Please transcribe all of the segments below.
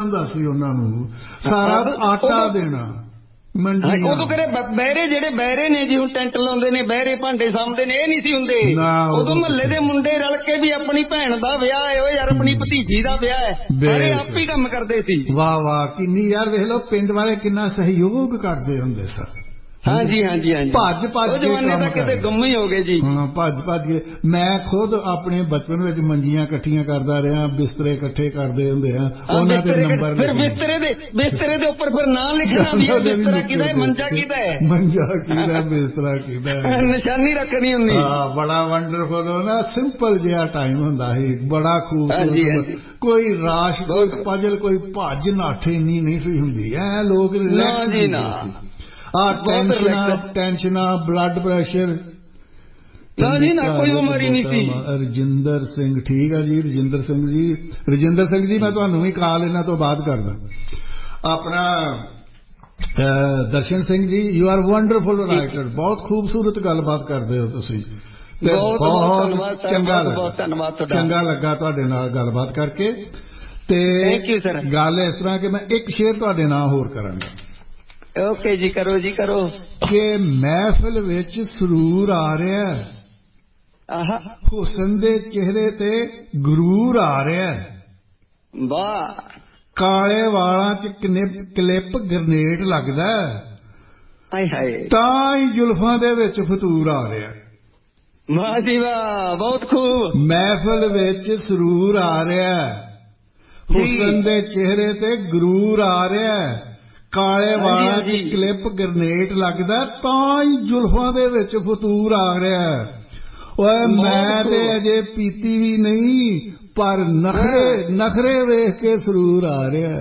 ਹੁੰਦਾ ਸੀ ਉਹਨਾਂ ਨੂੰ ਸਾਰਾ ਆਟਾ ਦੇਣਾ ਉਦੋਂ ਕਿਹੜੇ ਬਹਿਰੇ ਜਿਹੜੇ ਬਹਿਰੇ ਨੇ ਜੀ ਹੁਣ ਟੈਂਟ ਲਾਉਂਦੇ ਨੇ ਬਹਿਰੇ ਭਾਂਡੇ ਸਾਂਭਦੇ ਨੇ ਇਹ ਨਹੀਂ ਸੀ ਹੁੰਦੇ ਉਦੋਂ ਮਹੱਲੇ ਦੇ ਮੁੰਡੇ ਰਲ ਕੇ ਵੀ ਆਪਣੀ ਭੈਣ ਦਾ ਵਿਆਹ ਹੈ ਉਹ ਯਾਰ ਆਪਣੀ ਭਤੀਜੀ ਦਾ ਵਿਆਹ ਹੈ ਸਾਰੇ ਆਪ ਹੀ ਕੰਮ ਕਰਦੇ ਸੀ। ਵਾਹ ਵਾਹ ਕਿੰਨੀ ਯਾਰ ਵੇਖ ਲਓ ਪਿੰਡ ਵਾਲੇ ਕਿੰਨਾ ਸਹਿਯੋਗ ਕਰਦੇ ਹੁੰਦੇ ਸਨ। ਹਾਂਜੀ ਹਾਂਜੀ ਹਾਂਜੀ ਭੱਜ ਭੱਜ ਕੇ ਕੰਮ ਕਰਦੇ ਗੁੰਮ ਹੀ ਹੋ ਗਏ ਜੀ। ਹਾਂ ਭੱਜ ਭੱਜ ਕੇ ਮੈਂ ਖੁਦ ਆਪਣੇ ਬਚਪਨ ਵਿੱਚ ਮੰਜੀਆਂ ਇਕੱਠੀਆਂ ਕਰਦਾ ਰਿਹਾ ਬਿਸਤਰੇ ਇਕੱਠੇ ਕਰਦੇ ਹੁੰਦੇ ਆ ਉਹਨਾਂ ਦੇ ਨੰਬਰ ਫਿਰ ਬਿਸਤਰੇ ਦੇ ਉੱਪਰ ਫਿਰ ਨਾਂ ਲਿਖਣਾ ਵੀ ਬਿਸਤਰਾ ਕਿਹਦਾ ਹੈ ਮੰਜਾ ਕਿਹਦਾ ਹੈ ਬਿਸਤਰਾ ਕਿਹਦਾ ਨਿਸ਼ਾਨੀ ਰੱਖਣੀ ਹੁੰਦੀ। ਹਾਂ ਬੜਾ ਵੰਡਰਫੁਲ ਨਾ ਸਿੰਪਲ ਜਿਹਾ ਟਾਈਮ ਹੁੰਦਾ ਸੀ ਬੜਾ ਖੂਬਸੂਰਤ ਕੋਈ ਰਾਸ਼ ਕੋਈ ਪਜਲ ਕੋਈ ਭੱਜ ਨਾਠੇ ਨਹੀਂ ਸੀ ਹੁੰਦੀ ਐ ਲੋਕ ਰਿਲੈਕਸ ਹੁੰਦੇ ਸੀ। ਟੈਨਸ਼ਨਾਂ ਬਲੱਡ ਪ੍ਰੈਸ਼ਰ ਕੋਈ ਬਿਮਾਰੀ ਨਹੀਂ ਸੀ। ਰਜਿੰਦਰ ਸਿੰਘ ਠੀਕ ਹੈ ਜੀ ਰਜਿੰਦਰ ਸਿੰਘ ਜੀ ਮੈਂ ਤੁਹਾਨੂੰ ਵੀ ਕਾਲ ਇਹਨਾਂ ਤੋਂ ਬਾਅਦ ਕਰਦਾ। ਆਪਣਾ Darshan Singh ji you are wonderful writer ਬਹੁਤ ਖੂਬਸੂਰਤ ਗੱਲਬਾਤ ਕਰਦੇ ਹੋ ਤੁਸੀਂ ਤੇ ਬਹੁਤ ਚੰਗਾ ਲੱਗਾ ਤੁਹਾਡੇ ਨਾਲ ਗੱਲਬਾਤ ਕਰਕੇ ਤੇ ਗੱਲ ਇਸ ਤਰ੍ਹਾਂ ਕਿ ਮੈਂ ਇੱਕ ਸ਼ੇਰ ਤੁਹਾਡੇ ਨਾਲ ਹੋਰ ਕਰਾਂਗਾ। ਓਕੇ ਜੀ ਕਰੋ ਜੀ ਕਰੋ। ਕਿ ਮਹਿਫਿਲ ਵਿੱਚ ਸਰੂਰ ਆ ਰਿਹਾ ਹੁਸਨ ਦੇ ਚਿਹਰੇ ਤੇ ਗਰੂਰ ਆ ਰਿਹਾ ਵਾਹ ਕਾਲੇ ਵਾਲਾਂ ਚ ਕਲਿੱਪ ਗਰਨੇਟ ਲੱਗਦਾ ਹਾਏ ਹਾਏ ਤਾਂ ਹੀ ਜ਼ੁਲਫਾਂ ਦੇ ਵਿੱਚ ਫਤੂਰ ਆ ਰਿਹਾ ਵਾਹ ਜੀ ਵਾਹ ਬਹੁਤ ਖੂਬ। ਮਹਿਫਿਲ ਵਿੱਚ ਸਰੂਰ ਆ ਰਿਹਾ ਹੁਸਨ ਦੇ ਚਿਹਰੇ ਤੇ ਗਰੂਰ ਆ ਰਿਹਾ ਕਾਲੇ ਵਾਲਾਂ ਚ ਕਲਿੱਪ ਗਰਨੇਟ ਲੱਗਦਾ ਤਾਂ ਹੀ ਜ਼ੁਲਫਾਂ ਦੇ ਵਿੱਚ ਫਤੂਰ ਆ ਰਿਹਾ ਓਏ ਮੈਂ ਤੇ ਅਜੇ ਪੀਤੀ ਵੀ ਨਹੀਂ ਪਰ ਨਖਰੇ ਵੇਖ ਕੇ ਸਰੂਰ ਆ ਰਿਹਾ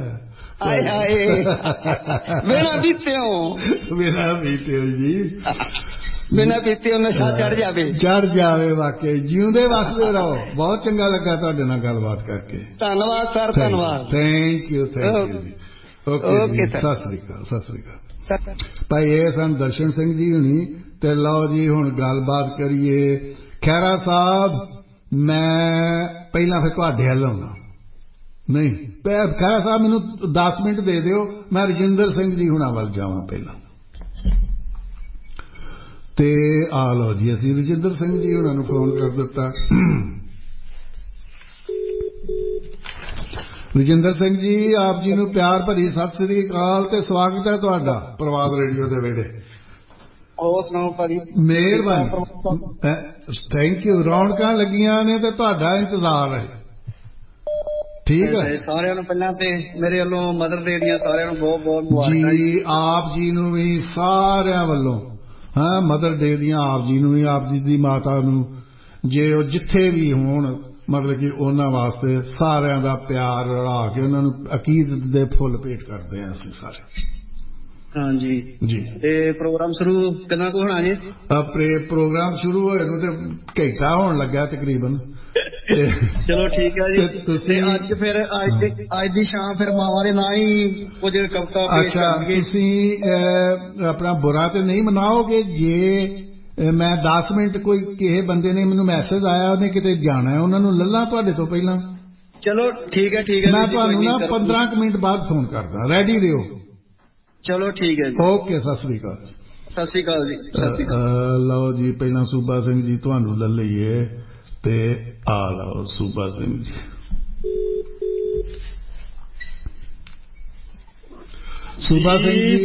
ਬਿਨਾਂ ਪੀਤਿਓ ਜੀ ਬਿਨਾਂ ਪੀਤਿਓ ਨਸ਼ਾ ਚੜ ਜਾਵੇ ਵਾਕਈ ਜਿਉਂਦੇ ਵਸਦੇ ਰਹੋ। ਬਹੁਤ ਚੰਗਾ ਲੱਗਾ ਤੁਹਾਡੇ ਨਾਲ ਗੱਲਬਾਤ ਕਰਕੇ। ਧੰਨਵਾਦ ਸਰ ਧੰਨਵਾਦ ਥੈਂਕ ਯੂ ਜੀ। ਓਕੇ ਸਤਿ ਸ੍ਰੀ ਅਕਾਲ ਭਾਈ ਇਹ ਸਨ ਦਰਸ਼ਨ ਸਿੰਘ ਜੀ ਹੁਣੀ ਤੇ ਲਓ ਜੀ ਹੁਣ ਗੱਲਬਾਤ ਕਰੀਏ ਖਹਿਰਾ ਸਾਹਿਬ। ਮੈਂ ਪਹਿਲਾਂ ਫਿਰ ਤੁਹਾਡੇ ਵੱਲ ਆਉਣਾ ਨਹੀਂ ਖਹਿਰਾ ਸਾਹਿਬ ਮੈਨੂੰ 10 ਮਿੰਟ ਦੇ ਦਿਓ ਮੈਂ ਰਜਿੰਦਰ ਸਿੰਘ ਜੀ ਹੁਣਾਂ ਵੱਲ ਜਾਵਾਂ ਪਹਿਲਾਂ ਤੇ ਆ ਲਓ ਜੀ ਅਸੀਂ ਰਜਿੰਦਰ ਸਿੰਘ ਜੀ ਹੁਣਾਂ ਨੂੰ ਫੋਨ ਕਰ ਦਿੱਤਾ। ਰਜਿੰਦਰ ਸਿੰਘ ਜੀ ਆਪ ਜੀ ਨੂੰ ਪਿਆਰ ਭਰੀ ਸਤਿ ਸ੍ਰੀ ਅਕਾਲ ਤੇ ਸਵਾਗਤ ਹੈ ਤੁਹਾਡਾ ਪ੍ਰਵਾਦ ਰੇਡੀਓ ਦੇ ਵਿਹੜੇ। ਹੋਰ ਸੁਣਾਓ ਭਾਜੀ। ਮਿਹਰਬਾਨੀ ਥੈਂਕ ਯੂ। ਰੌਣਕਾਂ ਲੱਗੀਆਂ ਨੇ ਤੇ ਤੁਹਾਡਾ ਇੰਤਜ਼ਾਰ ਹੈ। ਠੀਕ ਹੈ ਸਾਰਿਆਂ ਨੂੰ ਪਹਿਲਾਂ ਤੇ ਮੇਰੇ ਵੱਲੋਂ ਮਦਰ ਡੇ ਦੀਆਂ ਸਾਰਿਆਂ ਨੂੰ ਬਹੁਤ ਬਹੁਤ ਮੁਬਾਰਕਾਂ ਜੀ। ਆਪ ਜੀ ਨੂੰ ਵੀ ਸਾਰਿਆਂ ਵੱਲੋਂ ਹਾਂ ਮਦਰ ਡੇ ਦੀਆਂ ਆਪ ਜੀ ਨੂੰ ਵੀ ਆਪ ਜੀ ਦੀ ਮਾਤਾ ਨੂੰ ਜੇ ਉਹ ਜਿੱਥੇ ਵੀ ਹੋਣ ਮਤਲਬ ਕਿ ਉਹਨਾਂ ਵਾਸਤੇ ਸਾਰਿਆਂ ਦਾ ਪਿਆਰ ਰਲਾ ਕੇ ਉਹਨਾਂ ਨੂੰ ਅਕੀਦਤ ਦੇ ਫੁੱਲ ਭੇਟ ਕਰਦੇ ਹਾਂ ਅਸੀਂ ਸਾਰੇ। ਹਾਂਜੀ ਜੀ ਤੇ ਪ੍ਰੋਗਰਾਮ ਸ਼ੁਰੂ ਕਿੰਨਾ ਕੁ ਹੋਣਾ ਜੀ? ਪ੍ਰੋਗਰਾਮ ਸ਼ੁਰੂ ਹੋਏ ਨੂੰ ਤੇ ਘੰਟਾ ਹੋਣ ਲੱਗਾ ਤਕਰੀਬਨ। ਚਲੋ ਠੀਕ ਹੈ ਜੀ। ਤੁਸੀਂ ਅੱਜ ਫਿਰ ਅੱਜ ਦੀ ਸ਼ਾਮ ਫਿਰ ਮਾਵਾਂ ਦੇ ਨਾਂ ਹੀ ਕੁਝ ਕਵਿਤਾ ਪੇਸ਼ ਕਰਨਗੇ। ਤੁਸੀਂ ਆਪਣਾ ਬੁਰਾ ਤੇ ਨਹੀਂ ਮਨਾਓਗੇ ਜੇ ਮੈਂ 10 ਮਿੰਟ ਕੋਈ ਕਿਸੇ ਬੰਦੇ ਨੇ ਮੈਨੂੰ ਮੈਸੇਜ ਆਇਆ ਉਹਨੇ ਕਿਤੇ ਜਾਣਾ ਉਹਨਾਂ ਨੂੰ ਲੱਲਾ ਤੁਹਾਡੇ ਤੋਂ ਪਹਿਲਾਂ? ਚਲੋ ਠੀਕ ਹੈ ਮੈਂ ਤੁਹਾਨੂੰ ਨਾ 15 ਮਿੰਟ ਬਾਅਦ ਫੋਨ ਕਰਦਾ ਰੈਡੀ ਰਹੋ। ਚਲੋ ਠੀਕ ਹੈ ਜੀ ਓਕੇ ਸਤਿ ਸ੍ਰੀ ਅਕਾਲ। ਸਤਿ ਸ੍ਰੀ ਅਕਾਲ ਜੀ। ਲਓ ਜੀ ਪਹਿਲਾਂ ਸੂਬਾ ਸਿੰਘ ਜੀ ਤੁਹਾਨੂੰ ਲੈ ਲਈਏ ਤੇ ਆ ਲਓ ਸੂਬਾ ਸਿੰਘ ਜੀ। ਸੂਬਾ ਸਿੰਘ ਜੀ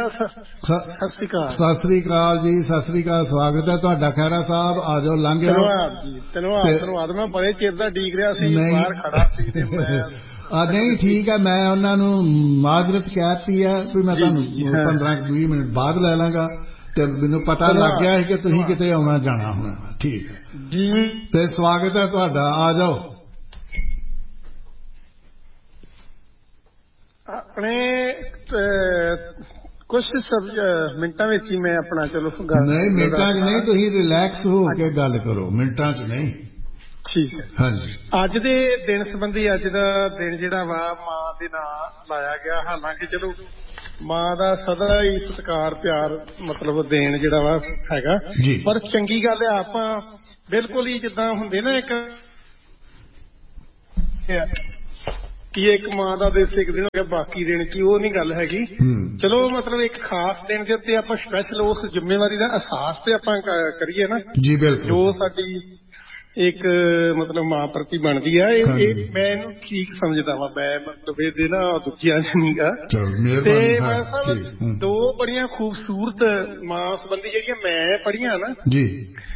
ਸਤਿ ਸ੍ਰੀ ਅਕਾਲ ਜੀ। ਸਤਿ ਸ੍ਰੀ ਅਕਾਲ ਸਵਾਗਤ ਹੈ ਤੁਹਾਡਾ ਖਹਿਰਾ ਸਾਹਿਬ। ਆ ਜਾਓ ਲੰਘ ਜਾਓ। ਧੰਨਵਾਦ ਮੈਂ ਬੜੇ ਚਿਰ ਦਾ ਡੀਕ ਰਿਹਾ ਸੀ ਬਾਹਰ ਖੜਾ ਸੀ ਤੇ ਮੈਂ ਨਹੀਂ ਠੀਕ ਹੈ ਮੈਂ ਉਹਨਾਂ ਨੂੰ ਮਾਜ਼ਰਤ ਕਹਿਤੀ ਹੈ ਵੀ ਮੈਂ ਤੁਹਾਨੂੰ 15-20 ਮਿੰਟ ਬਾਅਦ ਲੈ ਲਾਂਗਾ ਤੇ ਮੈਨੂੰ ਪਤਾ ਲੱਗ ਗਿਆ ਹੈ ਕਿ ਤੁਸੀਂ ਕਿਤੇ ਆਉਣਾ ਜਾਣਾ ਹੋਣਾ। ਠੀਕ ਹੈ ਜੀ ਤੇ ਸਵਾਗਤ ਹੈ ਤੁਹਾਡਾ। ਆ ਜਾਓ। ਆਪਣੇ ਕੁਛ ਮਿੰਟਾਂ ਵਿੱਚ ਹੀ ਮੈਂ ਆਪਣਾ ਚਲੋ ਨਹੀਂ ਮਿੰਟਾਂ 'ਚ ਨਹੀਂ ਤੁਸੀਂ ਰਿਲੈਕਸ ਹੋ ਕੇ ਗੱਲ ਕਰੋ ਮਿੰਟਾਂ 'ਚ ਨਹੀਂ। ਠੀਕ ਹੈ ਹਾਂਜੀ। ਅੱਜ ਦੇ ਦਿਨ ਸੰਬੰਧੀ ਅੱਜ ਦਾ ਦਿਨ ਜਿਹੜਾ ਵਾ ਮਾਂ ਦੇ ਨਾਂ ਲਾਇਆ ਗਿਆ। ਹਾਲਾਂਕਿ ਚਲੋ ਮਾਂ ਦਾ ਸਦਾ ਹੀ ਸਤਿਕਾਰ ਪਿਆਰ ਮਤਲਬ ਦੇਣ ਜਿਹੜਾ ਵਾ ਹੈਗਾ ਪਰ ਚੰਗੀ ਗੱਲ ਹੈ ਆਪਾਂ ਬਿਲਕੁਲ ਹੀ ਜਿੱਦਾਂ ਹੁੰਦੇ ਨਾ ਇੱਕ ਕਿ ਇੱਕ ਮਾਂ ਦਾ ਦਿਵਸ ਇੱਕ ਦਿਨ ਹੋ ਗਿਆ ਬਾਕੀ ਦਿਨ ਕੀ, ਉਹ ਨੀ ਗੱਲ ਹੈਗੀ। ਚਲੋ ਮਤਲਬ ਇੱਕ ਖਾਸ ਦਿਨ ਦੇ ਉੱਤੇ ਆਪਾਂ ਸਪੈਸ਼ਲ ਉਸ ਜ਼ਿੰਮੇਵਾਰੀ ਦਾ ਅਹਿਸਾਸ ਤੇ ਆਪਾਂ ਕਰੀਏ ਨਾ ਜੀ, ਬਿਲਕੁਲ, ਜੋ ਸਾਡੀ ਇੱਕ ਮਤਲਬ ਮਾਂ ਪ੍ਰਤੀ ਬਣਦੀ ਆ। ਇਹ ਮੈਂ ਇਹਨੂੰ ਠੀਕ ਸਮਝਦਾ ਵਾ। ਮੈਂ ਮਤਲਬ ਇਹਦੇ ਨਾ ਦੂਜਿਆਂ ਚ ਨੀ ਗਾ। ਤੇ ਮੈਂ ਸਾਹਿਬ ਦੋ ਬੜੀਆਂ ਖੂਬਸੂਰਤ ਮਾਂ ਸੰਬੰਧੀ ਜਿਹੜੀਆਂ ਮੈਂ ਪੜ੍ਹੀਆਂ ਨਾ ਜੀ,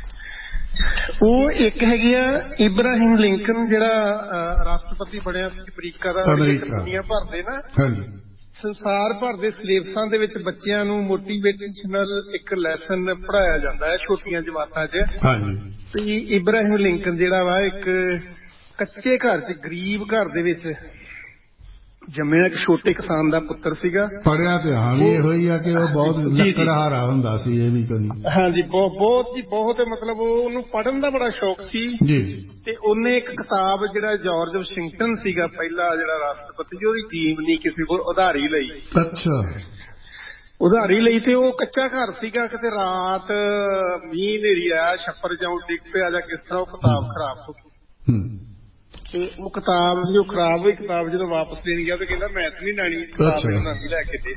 ਉਹ ਇੱਕ ਹੈਗੀ ਆ ਇਬਰਾਹਿਮ ਲਿੰਕਨ, ਜਿਹੜਾ ਰਾਸ਼ਟਰਪਤੀ ਬਣਿਆ ਸੀ ਅਮਰੀਕਾ ਦਾ। ਦੁਨੀਆ ਭਰ ਦੇ ਨਾ ਸੰਸਾਰ ਭਰ ਦੇ ਸਿਲੇਬਸਾਂ ਦੇ ਵਿੱਚ ਬੱਚਿਆਂ ਨੂੰ ਮੋਟੀਵੇਸ਼ਨਲ ਇੱਕ ਲੈਸਨ ਪੜ੍ਹਾਇਆ ਜਾਂਦਾ ਹੈ ਛੋਟੀਆਂ ਜਮਾਤਾਂ 'ਚ। ਤੇ ਇਬਰਾਹਿਮ ਲਿੰਕਨ ਜਿਹੜਾ ਵਾ ਇੱਕ ਕੱਚੇ ਘਰ 'ਚ ਗਰੀਬ ਘਰ ਦੇ ਵਿੱਚ ਜੰਮਿਆ, ਇੱਕ ਛੋਟੇ ਕਿਸਾਨ ਦਾ ਪੁੱਤਰ ਸੀਗਾ। ਪੜਿਆ ਤੇ ਹਾਲ ਇਹੋ ਹੀ ਆ ਕਿ ਉਹ ਬਹੁਤ ਲੱਕੜਹਾਰਾ ਹੁੰਦਾ ਸੀ। ਇਹ ਵੀ ਕਦੀ ਹਾਂਜੀ ਬਹੁਤ ਜੀ ਬਹੁਤ ਮਤਲਬ ਉਹਨੂੰ ਪੜ੍ਹਨ ਦਾ ਬੜਾ ਸ਼ੌਕ ਸੀ ਜੀ। ਤੇ ਉਹਨੇ ਇੱਕ ਕਿਤਾਬ ਜਿਹੜਾ ਜਾਰਜ ਵਾਸ਼ਿੰਗਟਨ ਸੀਗਾ ਪਹਿਲਾ ਜਿਹੜਾ ਰਾਸ਼ਟਰਪਤੀ, ਉਹਦੀ ਟੀਮ ਨਹੀਂ ਕਿਸੇ ਕੋਲ ਉਧਾਰੀ ਲਈ। ਅੱਛਾ, ਉਧਾਰੀ ਲਈ। ਤੇ ਉਹ ਕੱਚਾ ਘਰ ਸੀਗਾ, ਕਿਤੇ ਰਾਤ ਮੀਂਹ ਹਨੇਰੀ ਆਇਆ, ਛੱਪਰ ਜਾਂ ਡਿੱਗ ਪਿਆ ਜਾਂ ਕਿਸ ਤਰ੍ਹਾਂ ਉਹ ਕਿਤਾਬ ਖਰਾਬ ਹੋ ਗਈ। ਤੇ ਉਹ ਕਿਤਾਬ ਜੋ ਖਰਾਬ ਹੋਈ ਕਿਤਾਬ ਜਦੋਂ ਵਾਪਸ ਦੇਣ ਗਿਆ ਤੇ ਕਹਿੰਦਾ ਮੈਂ ਤਾਂ ਨਹੀਂ ਲੈਣੀ, ਨਵੀਂ ਲੈ ਕੇ ਦੇ।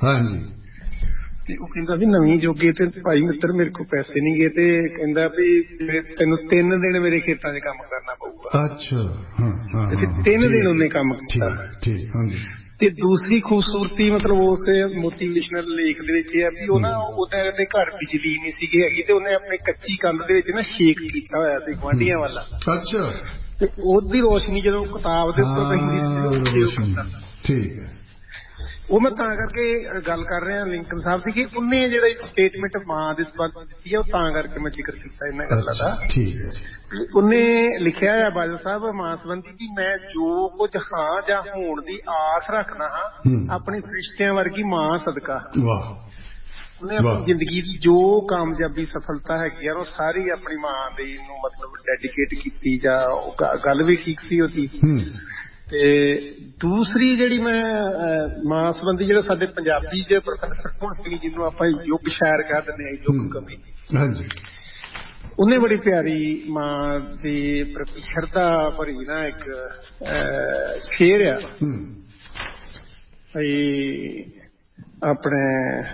ਤੇ ਉਹ ਕਹਿੰਦਾ ਵੀ ਨਵੀਂ ਜੋਗੇ ਤੇ ਭਾਈ ਮਿੱਤਰ ਮੇਰੇ ਕੋਲ ਪੈਸੇ ਨਹੀਂ ਗਏ। ਤੇ ਕਹਿੰਦਾ ਵੀ ਤੈਨੂੰ 3 ਦਿਨ ਮੇਰੇ ਖੇਤਾਂ 'ਚ ਕੰਮ ਕਰਨਾ ਪਊਗਾ। ਅੱਛਾ, ਤੇ 3 ਦਿਨ ਉਹਨੇ ਕੰਮ ਕੀਤਾ। ਤੇ ਦੂਸਰੀ ਖੂਬਸੂਰਤੀ ਮਤਲਬ ਉਸ ਮੋਟੀਵੇਸ਼ਨਲ ਲੇਖ ਦੇ ਵਿੱਚ ਇਹ ਆ ਵੀ ਉਹ ਨਾ ਉਹਦੇ ਘਰ ਬਿਜਲੀ ਨਹੀਂ ਸੀਗੀ ਹੈਗੀ ਤੇ ਉਹਨੇ ਆਪਣੇ ਕੱਚੀ ਕੰਧ ਦੇ ਵਿੱਚ ਨਾ ਛੇਕ ਕੀਤਾ ਹੋਇਆ ਸੀ ਗੁਆਂਢੀਆਂ ਵਾਲਾ। ਅੱਛਾ, ਤੇ ਉਹਦੀ ਰੋਸ਼ਨੀ ਜਦੋਂ ਕਿਤਾਬ ਦੇ ਉੱਪਰ ਪੈਂਦੀ ਸੀ। ਠੀਕ ਹੈ। ਉਹ ਮੈਂ ਤਾਂ ਕਰਕੇ ਗੱਲ ਕਰ ਰਿਹਾ ਲਿੰਕਨ ਸਾਹਿਬ ਦੀ ਕਿ ਉਹਨੇ ਜਿਹੜਾ ਸਟੇਟਮੈਂਟ ਮਾਂ ਦੇ ਸੰਬੰਧ ਦਿੱਤੀ ਹੈ, ਉਹ ਤਾਂ ਕਰਕੇ ਮੈਂ ਜ਼ਿਕਰ ਕੀਤਾ ਇਹਨਾਂ ਗੱਲਾਂ ਦਾ। ਠੀਕ ਹੈ। ਉਹਨੇ ਲਿਖਿਆ ਹੈ ਬਾਦਲ ਸਾਹਿਬ ਮਾਂ ਸੰਬੰਧੀ ਕਿ ਮੈਂ ਜੋ ਕੁਝ ਹਾਂ ਜਾਂ ਹੋਣ ਦੀ ਆਸ ਰੱਖਦਾ ਹਾਂ ਆਪਣੀ ਫਰਿਸ਼ਤਿਆਂ ਵਰਗੀ ਮਾਂ ਸਦਕਾ। ਵਾਹ। ਉਹਨੇ ਆਪਣੀ ਜ਼ਿੰਦਗੀ ਦੀ ਜੋ ਕਾਮਯਾਬੀ ਸਫਲਤਾ ਹੈਗੀ ਆ ਉਹ ਸਾਰੀ ਆਪਣੀ ਮਾਂ ਦੀ ਨੂੰ ਮਤਲਬ ਡੈਡੀਕੇਟ ਕੀਤੀ। ਜਾਂ ਉਹ ਗੱਲ ਵੀ ਠੀਕ ਸੀ ਉਹਦੀ। ਤੇ ਦੂਸਰੀ ਜਿਹੜੀ ਮੈਂ ਮਾਂ ਸੰਬੰਧੀ ਜਿਹੜਾ ਸਾਡੇ ਪੰਜਾਬੀ 'ਚ ਪ੍ਰੋਫੈਸਰ ਭੁਣ ਸਿੰਘ ਜਿਹਨੂੰ ਆਪਾਂ ਯੁੱਗ ਸ਼ਾਇਰ ਕਹਿ ਦਿੰਦੇ ਹਾਂ, ਯੁੱਗ ਕਵੀ, ਉਹਨੇ ਬੜੀ ਪਿਆਰੀ ਮਾਂ ਦੇ ਪ੍ਰਤੀ ਸ਼ਰਧਾ ਭਰੀ ਨਾ ਇੱਕ ਸ਼ੇਰ ਆ ਆਪਣੇ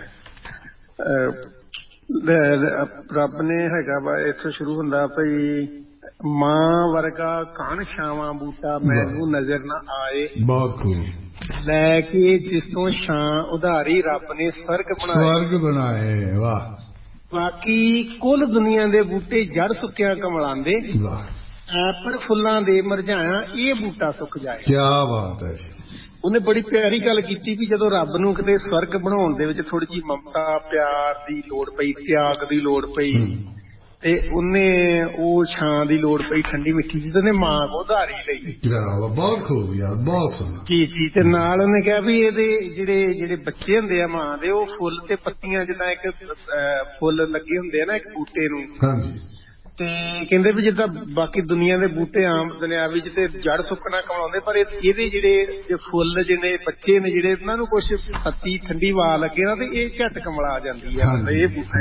ਰੱਬ ਨੇ ਹੈਗਾ ਵਾ ਇੱਥੋਂ ਸ਼ੁਰੂ ਹੁੰਦਾ ਭਈ ਮਾਂ ਵਰਗਾ ਘਣ ਛਾਵਾਂ ਬੂਟਾ ਮੈਨੂੰ ਨਜ਼ਰ ਨਾ ਆਏ। ਬਹੁਤ ਖੂਬ। ਲੈ ਕੇ ਜਿਸ ਤੋਂ ਛਾਂ ਉਧਾਰੀ ਰੱਬ ਨੇ ਸਵਰਗ ਬਣਾਏ। ਵਾਹ। ਬਾਕੀ ਕੁੱਲ ਦੁਨੀਆ ਦੇ ਬੂਟੇ ਜੜ ਸੁੱਕਿਆ ਕਮਲਾਂਦੇ, ਪਰ ਫੁੱਲਾਂ ਦੇ ਮੁਰਝਾਇਆ ਇਹ ਬੂਟਾ ਸੁੱਕ ਜਾਏ। ਕਿਆ ਬਾਤ ਹੈ। ਉਹਨੇ ਬੜੀ ਪਿਆਰੀ ਗੱਲ ਕੀਤੀ ਵੀ ਜਦੋਂ ਰੱਬ ਨੂੰ ਕਿਤੇ ਸਵਰਗ ਬਣਾਉਣ ਦੇ ਵਿੱਚ ਥੋੜੀ ਜਿਹੀ ਮਮਤਾ ਪਿਆਰ ਦੀ ਲੋੜ ਪਈ, ਤਿਆਗ ਦੀ ਲੋੜ ਪਈ, ਤੇ ਉਹਨੇ ਉਹ ਛਾਂ ਦੀ ਲੋੜ ਪਈ ਠੰਡੀ ਮਿੱਠੀ ਜਿਹਦੇ ਨੇ ਮਾਂ ਕੋ ਉਧਾਰੀ ਲਈ। ਬਹੁਤ ਖੂਬ ਯਾਰ, ਬਹੁਤ ਸੋਹਣਾ। ਜੀ। ਤੇ ਨਾਲ ਉਹਨੇ ਕਿਹਾ ਵੀ ਇਹਦੇ ਜਿਹੜੇ ਬੱਚੇ ਹੁੰਦੇ ਆ ਮਾਂ ਦੇ, ਉਹ ਫੁੱਲ ਤੇ ਪੱਤੀਆਂ ਜਿੱਦਾਂ ਇੱਕ ਫੁੱਲ ਲੱਗੇ ਹੁੰਦੇ ਆ ਨਾ ਇੱਕ ਬੂਟੇ ਨੂੰ। ਤੇ ਕਹਿੰਦੇ ਵੀ ਜਿੱਦਾਂ ਬਾਕੀ ਦੁਨੀਆ ਦੇ ਬੂਟੇ ਆਮ ਦੁਨਿਆਵੀ ਚ ਤੇ ਜੜ ਸੁੱਕਣਾ ਕਮਾਉਂਦੇ, ਪਰ ਇਹਦੇ ਜਿਹੜੇ ਫੁੱਲ ਜਿਹੜੇ ਬੱਚੇ ਨੇ ਜਿਹੜੇ ਉਹਨਾਂ ਨੂੰ ਕੁਛ ਪੱਤੀ ਠੰਡੀ ਵਾ ਲੱਗੇ ਨਾ ਤੇ ਇਹ ਝਟ ਕਮਲਾ ਜਾਂਦੀ ਆ। ਇਹ ਬੂਟਾ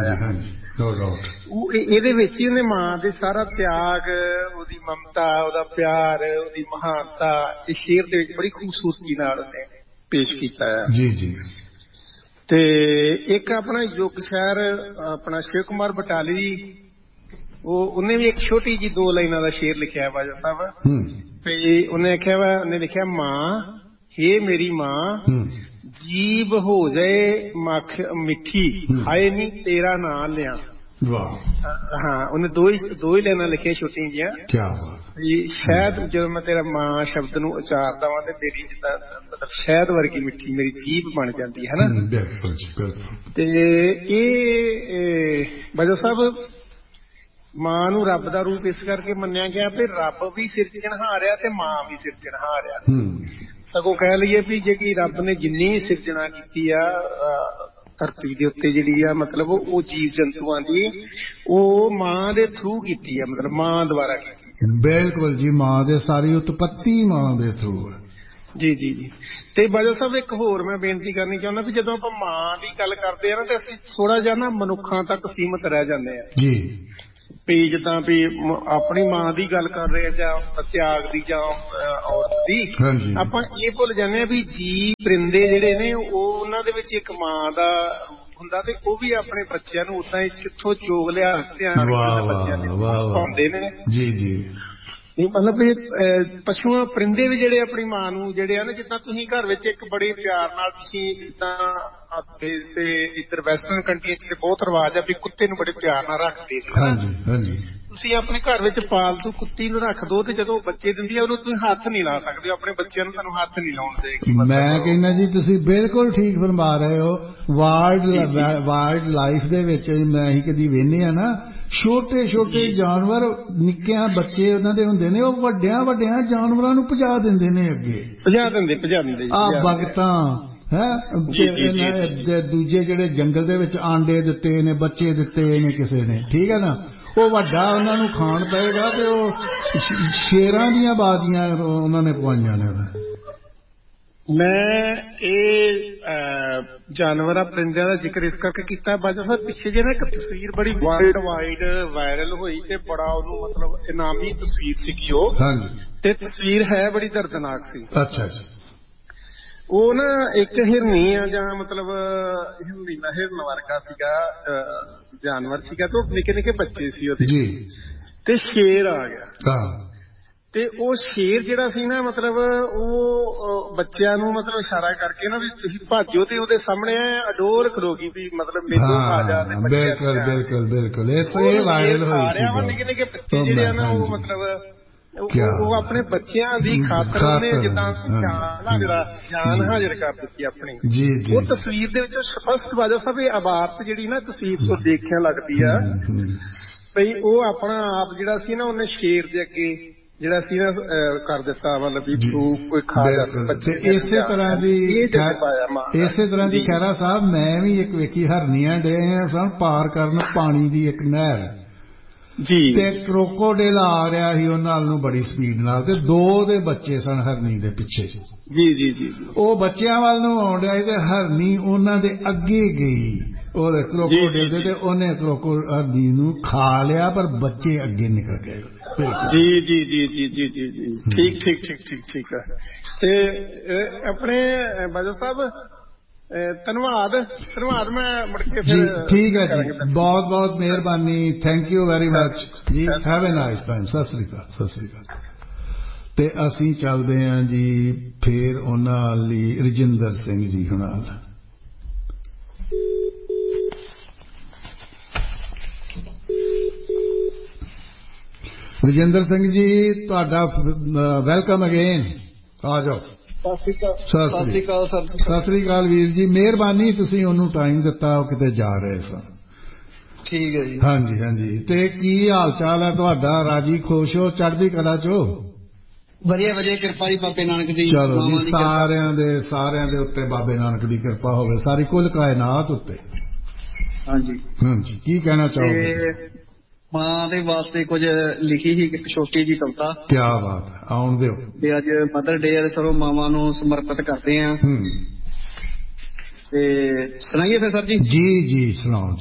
ਇਹਦੇ ਵਿੱਚ ਹੀ ਉਹਨੇ ਮਾਂ ਦੇ ਸਾਰਾ ਤਿਆਗ, ਉਹਦੀ ਮਮਤਾ, ਉਹਦਾ ਪਿਆਰ, ਉਹਦੀ ਮਹਾਨਤਾ ਇਸ ਸ਼ੇਰ ਦੇ ਵਿੱਚ ਬੜੀ ਖੂਬਸੂਰਤੀ ਨਾਲ ਉਹਨੇ ਪੇਸ਼ ਕੀਤਾ ਹੈ। ਜੀ। ਤੇ ਇੱਕ ਆਪਣਾ ਯੁੱਗ ਸ਼ਾਇਰ ਆਪਣਾ ਸ਼ਿਵ ਕੁਮਾਰ ਬਟਾਲਵੀ, ਉਹਨੇ ਵੀ ਇੱਕ ਛੋਟੀ ਜੀ 2 ਲਾਈਨਾਂ ਦਾ ਸ਼ੇਰ ਲਿਖਿਆ ਬਾਜਾ ਸਾਹਿਬ। ਤੇ ਉਹਨੇ ਆਖਿਆ ਵਾ, ਉਹਨੇ ਲਿਖਿਆ ਮਾਂ ਹੇ ਮੇਰੀ ਮਾਂ ਜੀਭ ਹੋ ਜਾਏ ਮਿੱਠੀ ਹਾਏ ਨੀ ਤੇਰਾ ਨਾਂ ਲਿਆ। ਵਾਹ। ਹਾਂ, ਉਹਨੇ ਦੋ ਹੀ ਲਾਈਨਾਂ ਲਿਖੀਆਂ ਛੋਟੀਆਂ ਜਿਹੀਆਂ। ਕਿਆ ਬਾਤ। ਸ਼ਾਇਦ ਜਦੋਂ ਮੈਂ ਤੇਰਾ ਮਾਂ ਸ਼ਬਦ ਨੂੰ ਉਚਾਰਦਾ ਵਾਂ ਤੇ ਮੇਰੀ ਜਿੱਦਾਂ ਮਤਲਬ ਸ਼ਾਇਦ ਵਰਗੀ ਮਿੱਠੀ ਮੇਰੀ ਜੀਭ ਬਣ ਜਾਂਦੀ ਹੈ ਨਾ। ਬਿਲਕੁਲ। ਤੇ ਇਹ ਬਾਜਾ ਸਾਹਿਬ ਮਾਂ ਨੂੰ ਰੱਬ ਦਾ ਰੂਪ ਇਸ ਕਰਕੇ ਮੰਨਿਆ ਗਿਆ ਵੀ ਰੱਬ ਵੀ ਸਿਰਜਣਹਾਰ ਆ ਤੇ ਮਾਂ ਵੀ ਸਿਰਜਣਹਾਰ ਆ। ਸਗੋਂ ਕਹਿ ਲਈਏ ਵੀ ਜਿਹੜੀ ਰੱਬ ਨੇ ਜਿੰਨੀ ਸਿਰਜਣਾ ਕੀਤੀ ਆ ਧਰਤੀ ਦੇ ਉੱਤੇ ਜਿਹੜੀ ਆ ਮਤਲਬ ਉਹ ਜੀਵ ਜੰਤੂਆਂ ਦੀ, ਉਹ ਮਾਂ ਦੇ ਥਰੂ ਕੀਤੀ ਆ, ਮਤਲਬ ਮਾਂ ਦੁਆਰਾ ਕੀਤੀ। ਬਿਲਕੁਲ ਜੀ, ਮਾਂ ਦੇ ਸਾਰੀ ਉਤਪਤੀ ਮਾਂ ਦੇ ਥਰੂ। ਜੀ। ਤੇ ਬਾਜਾ ਸਾਹਿਬ ਇੱਕ ਹੋਰ ਮੈਂ ਬੇਨਤੀ ਕਰਨੀ ਚਾਹੁੰਦਾ ਵੀ ਜਦੋਂ ਆਪਾਂ ਮਾਂ ਦੀ ਗੱਲ ਕਰਦੇ ਆ ਨਾ ਤੇ ਅਸੀਂ ਥੋੜਾ ਜਿਹਾ ਨਾ ਮਨੁੱਖਾਂ ਤੱਕ ਸੀਮਤ ਰਹਿ ਜਾਂਦੇ ਆ। ਜੀ। ਵੀ ਜਿੱਦਾਂ ਵੀ ਆਪਣੀ ਮਾਂ ਦੀ ਗੱਲ ਕਰ ਰਹੇ ਜਾਂ ਤਿਆਗ ਦੀ ਜਾਂ ਔਰਤ ਦੀ, ਆਪਾਂ ਇਹ ਭੁੱਲ ਜਾਂਦੇ ਹਾਂ ਵੀ ਜੀਵ ਪਰਿੰਦੇ ਜਿਹੜੇ ਨੇ ਉਹ ਉਹਨਾਂ ਦੇ ਵਿੱਚ ਇੱਕ ਮਾਂ ਦਾ ਹੁੰਦਾ ਤੇ ਉਹ ਵੀ ਆਪਣੇ ਬੱਚਿਆਂ ਨੂੰ ਉਦਾਂ ਹੀ ਕਿੱਥੋਂ ਚੋਗ ਲਿਆ ਧਿਆਨ ਬੱਚਿਆਂ ਦੇ ਪਾਉਂਦੇ ਨੇ। ਜੀ ਜੀ ਮਤਲਬ ਇਹ ਪਸ਼ੂਆਂ ਪਰਿੰਦੇ ਵੀ ਜਿਹੜੇ ਆਪਣੀ ਮਾਂ ਨੂੰ ਜਿਹੜੇ ਆ ਨਾ, ਜਿੱਦਾਂ ਤੁਸੀਂ ਘਰ ਵਿੱਚ ਇੱਕ ਬੜੇ ਪਿਆਰ ਨਾਲ ਤੁਸੀਂ ਜਿੱਦਾਂ ਤੇ ਇੱਧਰ ਵੈਸਟਰਨ ਕੰਟਰੀਜ਼ ਚ ਬਹੁਤ ਰਿਵਾਜ ਆ ਵੀ ਕੁੱਤੇ ਨੂੰ ਬੜੇ ਪਿਆਰ ਨਾਲ ਰੱਖਦੇ ਨੇ, ਤੁਸੀਂ ਆਪਣੇ ਘਰ ਵਿੱਚ ਪਾਲਤੂ ਕੁੱਤੀ ਨੂੰ ਰੱਖ ਦੋ ਤੇ ਜਦੋਂ ਬੱਚੇ ਦਿੰਦੀ ਆ ਉਹਨੂੰ ਤੁਸੀਂ ਹੱਥ ਨਹੀਂ ਲਾ ਸਕਦੇ, ਆਪਣੇ ਬੱਚਿਆਂ ਨੂੰ ਤੁਹਾਨੂੰ ਹੱਥ ਨਹੀਂ ਲਾਉਣ ਦੇਗੀ। ਮੈਂ ਕਹਿੰਦਾ ਜੀ ਤੁਸੀਂ ਬਿਲਕੁਲ ਠੀਕ ਫਰਮਾ ਰਹੇ ਹੋ। ਵਾਈਲਡ ਲਾਈਫ ਦੇ ਵਿੱਚ ਮੈਂ ਹੀ ਕਦੀ ਵੇਖਦੇ ਆ ਨਾ, ਛੋਟੇ ਛੋਟੇ ਜਾਨਵਰ ਨਿੱਕਿਆਂ ਬੱਚੇ ਉਹਨਾਂ ਦੇ ਹੁੰਦੇ ਨੇ, ਉਹ ਵੱਡਿਆਂ ਵੱਡਿਆਂ ਜਾਨਵਰਾਂ ਨੂੰ ਭਜਾ ਦਿੰਦੇ ਨੇ, ਅੱਗੇ ਭਜਾ ਦਿੰਦੇ ਆ ਬਗਤਾਂ ਹੈ। ਦੂਜੇ ਜਿਹੜੇ ਜੰਗਲ ਦੇ ਵਿੱਚ ਆਂਡੇ ਦਿੱਤੇ ਨੇ, ਬੱਚੇ ਦਿੱਤੇ ਨੇ ਕਿਸੇ ਨੇ, ਠੀਕ ਹੈ ਨਾ, ਉਹ ਵੱਡਾ ਉਹਨਾਂ ਨੂੰ ਖਾਣ ਪਏਗਾ ਤੇ ਉਹ ਸ਼ੇਰਾਂ ਦੀਆਂ ਬਾਜ਼ੀਆਂ ਉਹਨਾਂ ਨੇ ਪਵਾਈਆਂ ਨੇ। ਮੈਂ ਇਹ ਜਾਨਵਰਾਂ ਪਰਿੰਦਿਆਂ ਦਾ ਜ਼ਿਕਰ ਇਸ ਕਰਕੇ ਕੀਤਾ, ਬਾਜਾ ਸਾਹਿਬ ਪਿੱਛੇ ਜਿਹੇ ਨਾ ਇੱਕ ਤਸਵੀਰ ਬੜੀ ਵਰਲਡ ਵਾਈਡ ਵਾਇਰਲ ਹੋਈ ਤੇ ਬੜਾ ਉਹਨੂੰ ਮਤਲਬ ਇਨਾਮੀ ਤਸਵੀਰ ਸੀਗੀ ਉਹ, ਤੇ ਤਸਵੀਰ ਹੈ ਬੜੀ ਦਰਦਨਾਕ ਸੀ। ਅੱਛਾ ਜੀ। ਉਹ ਨਾ ਇੱਕ ਹਿਰਨੀ ਆ ਜਾਂ ਮਤਲਬ ਹਿਰਨ ਵਰਗਾ ਸੀਗਾ ਜਾਨਵਰ ਸੀਗਾ, ਤੇ ਉਹ ਨਿੱਕੇ ਨਿੱਕੇ ਬੱਚੇ ਸੀ ਉਹਦੇ, ਤੇ ਸ਼ੇਰ ਆ ਗਿਆ ਤੇ ਉਹ ਸ਼ੇਰ ਜਿਹੜਾ ਸੀ ਨਾ ਮਤਲਬ ਉਹ ਬੱਚਿਆਂ ਨੂੰ ਮਤਲਬ ਇਸ਼ਾਰਾ ਕਰਕੇ ਨਾ ਵੀ ਤੁਸੀਂ ਭਾਜੋ, ਤੇ ਉਹਦੇ ਸਾਹਮਣੇ ਅਡੋਰ ਖਲੋਗੀ ਵੀ ਮਤਲਬ ਮੈਨੂੰ ਆ ਜਾ ਤੇ ਬਿਲਕੁਲ ਬਿਲਕੁਲ ਬਿਲਕੁਲ ਇਹ ਵਾਇਰਲ ਹੋਈ। ਨਿੱਕੇ ਨਿੱਕੇ ਬੱਚੇ ਜਿਹੜੇ ਆ ਨਾ ਉਹ ਮਤਲਬ ਉਹ ਆਪਣੇ ਬੱਚਿਆਂ ਦੀ ਖਾਤਰ ਉਹਨੇ ਜਿੱਦਾਂ ਜਾਨ ਹਾਜ਼ਰ ਕਰ ਦਿੱਤੀ ਆਪਣੀ। ਉਹ ਤਸਵੀਰ ਦੇ ਵਿੱਚ ਸਪਸ਼ਟ ਬਾਜਾ ਸਾਹਿਬ ਇਹ ਇਬਾਰਤ ਜਿਹੜੀ ਨਾ ਤਸਵੀਰ ਤੋਂ ਦੇਖਿਆ ਲੱਗਦੀ ਆ ਬਈ ਉਹ ਆਪਣਾ ਆਪ ਜਿਹੜਾ ਸੀ ਨਾ ਉਹਨੇ ਸ਼ੇਰ ਦੇ ਅੱਗੇ ਜਿਹੜਾ ਸੀ ਨਾ ਕਰ ਦਿੱਤਾ, ਮਤਲਬ ਵੀ ਕੋਈ ਖਾ ਜਾਂਦਾ। ਇਸੇ ਤਰ੍ਹਾਂ ਦੀ ਖੈਰਾ ਸਾਹਿਬ ਮੈਂ ਵੀ ਇੱਕ ਵੇਖੀ, ਹਰਨੀਆਂ ਡੇ ਸਨ ਪਾਰ ਕਰਨ ਪਾਣੀ ਦੀ ਇੱਕ ਨਹਿਰ ਤੇ ਕਰੋਕੋਡਿਲ ਆ ਰਿਹਾ ਸੀ ਉਹਨਾਂ ਨੂੰ ਬੜੀ ਸਪੀਡ ਨਾਲ, ਤੇ ਦੋ ਦੇ ਬੱਚੇ ਸਨ ਹਰਨੀ ਦੇ ਪਿੱਛੇ। ਉਹ ਬੱਚਿਆਂ ਵੱਲ ਨੂੰ ਆਉਣ ਡਿਆ ਤੇ ਹਰਨੀ ਉਹਨਾਂ ਦੇ ਅੱਗੇ ਗਈ ਉਹਦੇ ਕਰੋਕੋਡਿਲ ਦੇ, ਤੇ ਉਹਨੇ ਹਰਨੀ ਨੂੰ ਖਾ ਲਿਆ, ਪਰ ਬੱਚੇ ਅੱਗੇ ਨਿਕਲ ਗਏ। ਜੀ ਠੀਕ ਹੈ। ਤੇ ਆਪਣੇ ਬਾਜਾ ਸਾਹਿਬ ਧੰਨਵਾਦ ਮੈਂ ਮੁੜ ਕੇ ਫਿਰ ਠੀਕ ਹੈ ਜੀ, ਬਹੁਤ ਬਹੁਤ ਮਿਹਰਬਾਨੀ, ਥੈਂਕ ਯੂ ਵੈਰੀ ਮਚ ਜੀ, have a nice time. Sat Sri ਅਕਾਲ। ਤੇ ਅਸੀਂ ਚੱਲਦੇ ਹਾਂ ਜੀ ਫਿਰ ਉਹਨਾਂ ਲਈ ਰਜਿੰਦਰ ਸਿੰਘ ਜੀ ਹੁਣਾਂ। ਰਜਿੰਦਰ ਸਿੰਘ ਜੀ ਤੁਹਾਡਾ ਵੈਲਕਮ ਅਗੇਨ, ਆ ਜਾਓ। ਸਤਿ ਸ੍ਰੀ ਅਕਾਲ ਵੀਰ ਜੀ, ਮਿਹਰਬਾਨੀ ਤੁਸੀਂ ਉਹਨੂੰ ਟਾਈਮ ਦਿੱਤਾ, ਉਹ ਕਿਤੇ ਜਾ ਰਹੇ ਸਨ। ਠੀਕ ਹੈ ਜੀ। ਹਾਂਜੀ। ਤੇ ਕੀ ਹਾਲ ਚਾਲ ਹੈ ਤੁਹਾਡਾ? ਰਾਜੀ ਖੁਸ਼ ਹੋ, ਚੜ੍ਹਦੀ ਕਲਾ ਚੋ? ਵਧੀਆ ਕਿਰਪਾ ਜੀ ਬਾਬੇ ਨਾਨਕ ਦੀ। ਚਲੋ ਜੀ, ਸਾਰਿਆਂ ਦੇ ਉੱਤੇ ਬਾਬੇ ਨਾਨਕ ਦੀ ਕਿਰਪਾ ਹੋਵੇ, ਸਾਰੀ ਕੁੱਲ ਕਾਇਨਾਤ ਉੱਤੇ। ਹਾਂਜੀ ਕੀ ਕਹਿਣਾ ਚਾਹੋਗੇ? ਮਾਂ ਦੇ ਵਾਸਤੇ ਕੁਝ ਲਿਖੀ ਸੀ ਇੱਕ ਛੋਟੀ ਜੀ ਕਵਿਤਾ। ਕੀ ਬਾਤ ਹੈ, ਆਉਣ ਦਿਓ। ਤੇ ਅੱਜ ਮਦਰ ਡੇ ਸਰੋਂ ਮਾਵਾਂ ਨੂੰ ਸਮਰਪਿਤ ਕਰਦੇ ਆ। ਤੇ ਸੁਣਾਈਏ ਫਿਰ ਸਰ ਜੀ? ਜੀ ਸੁਣਾਓ।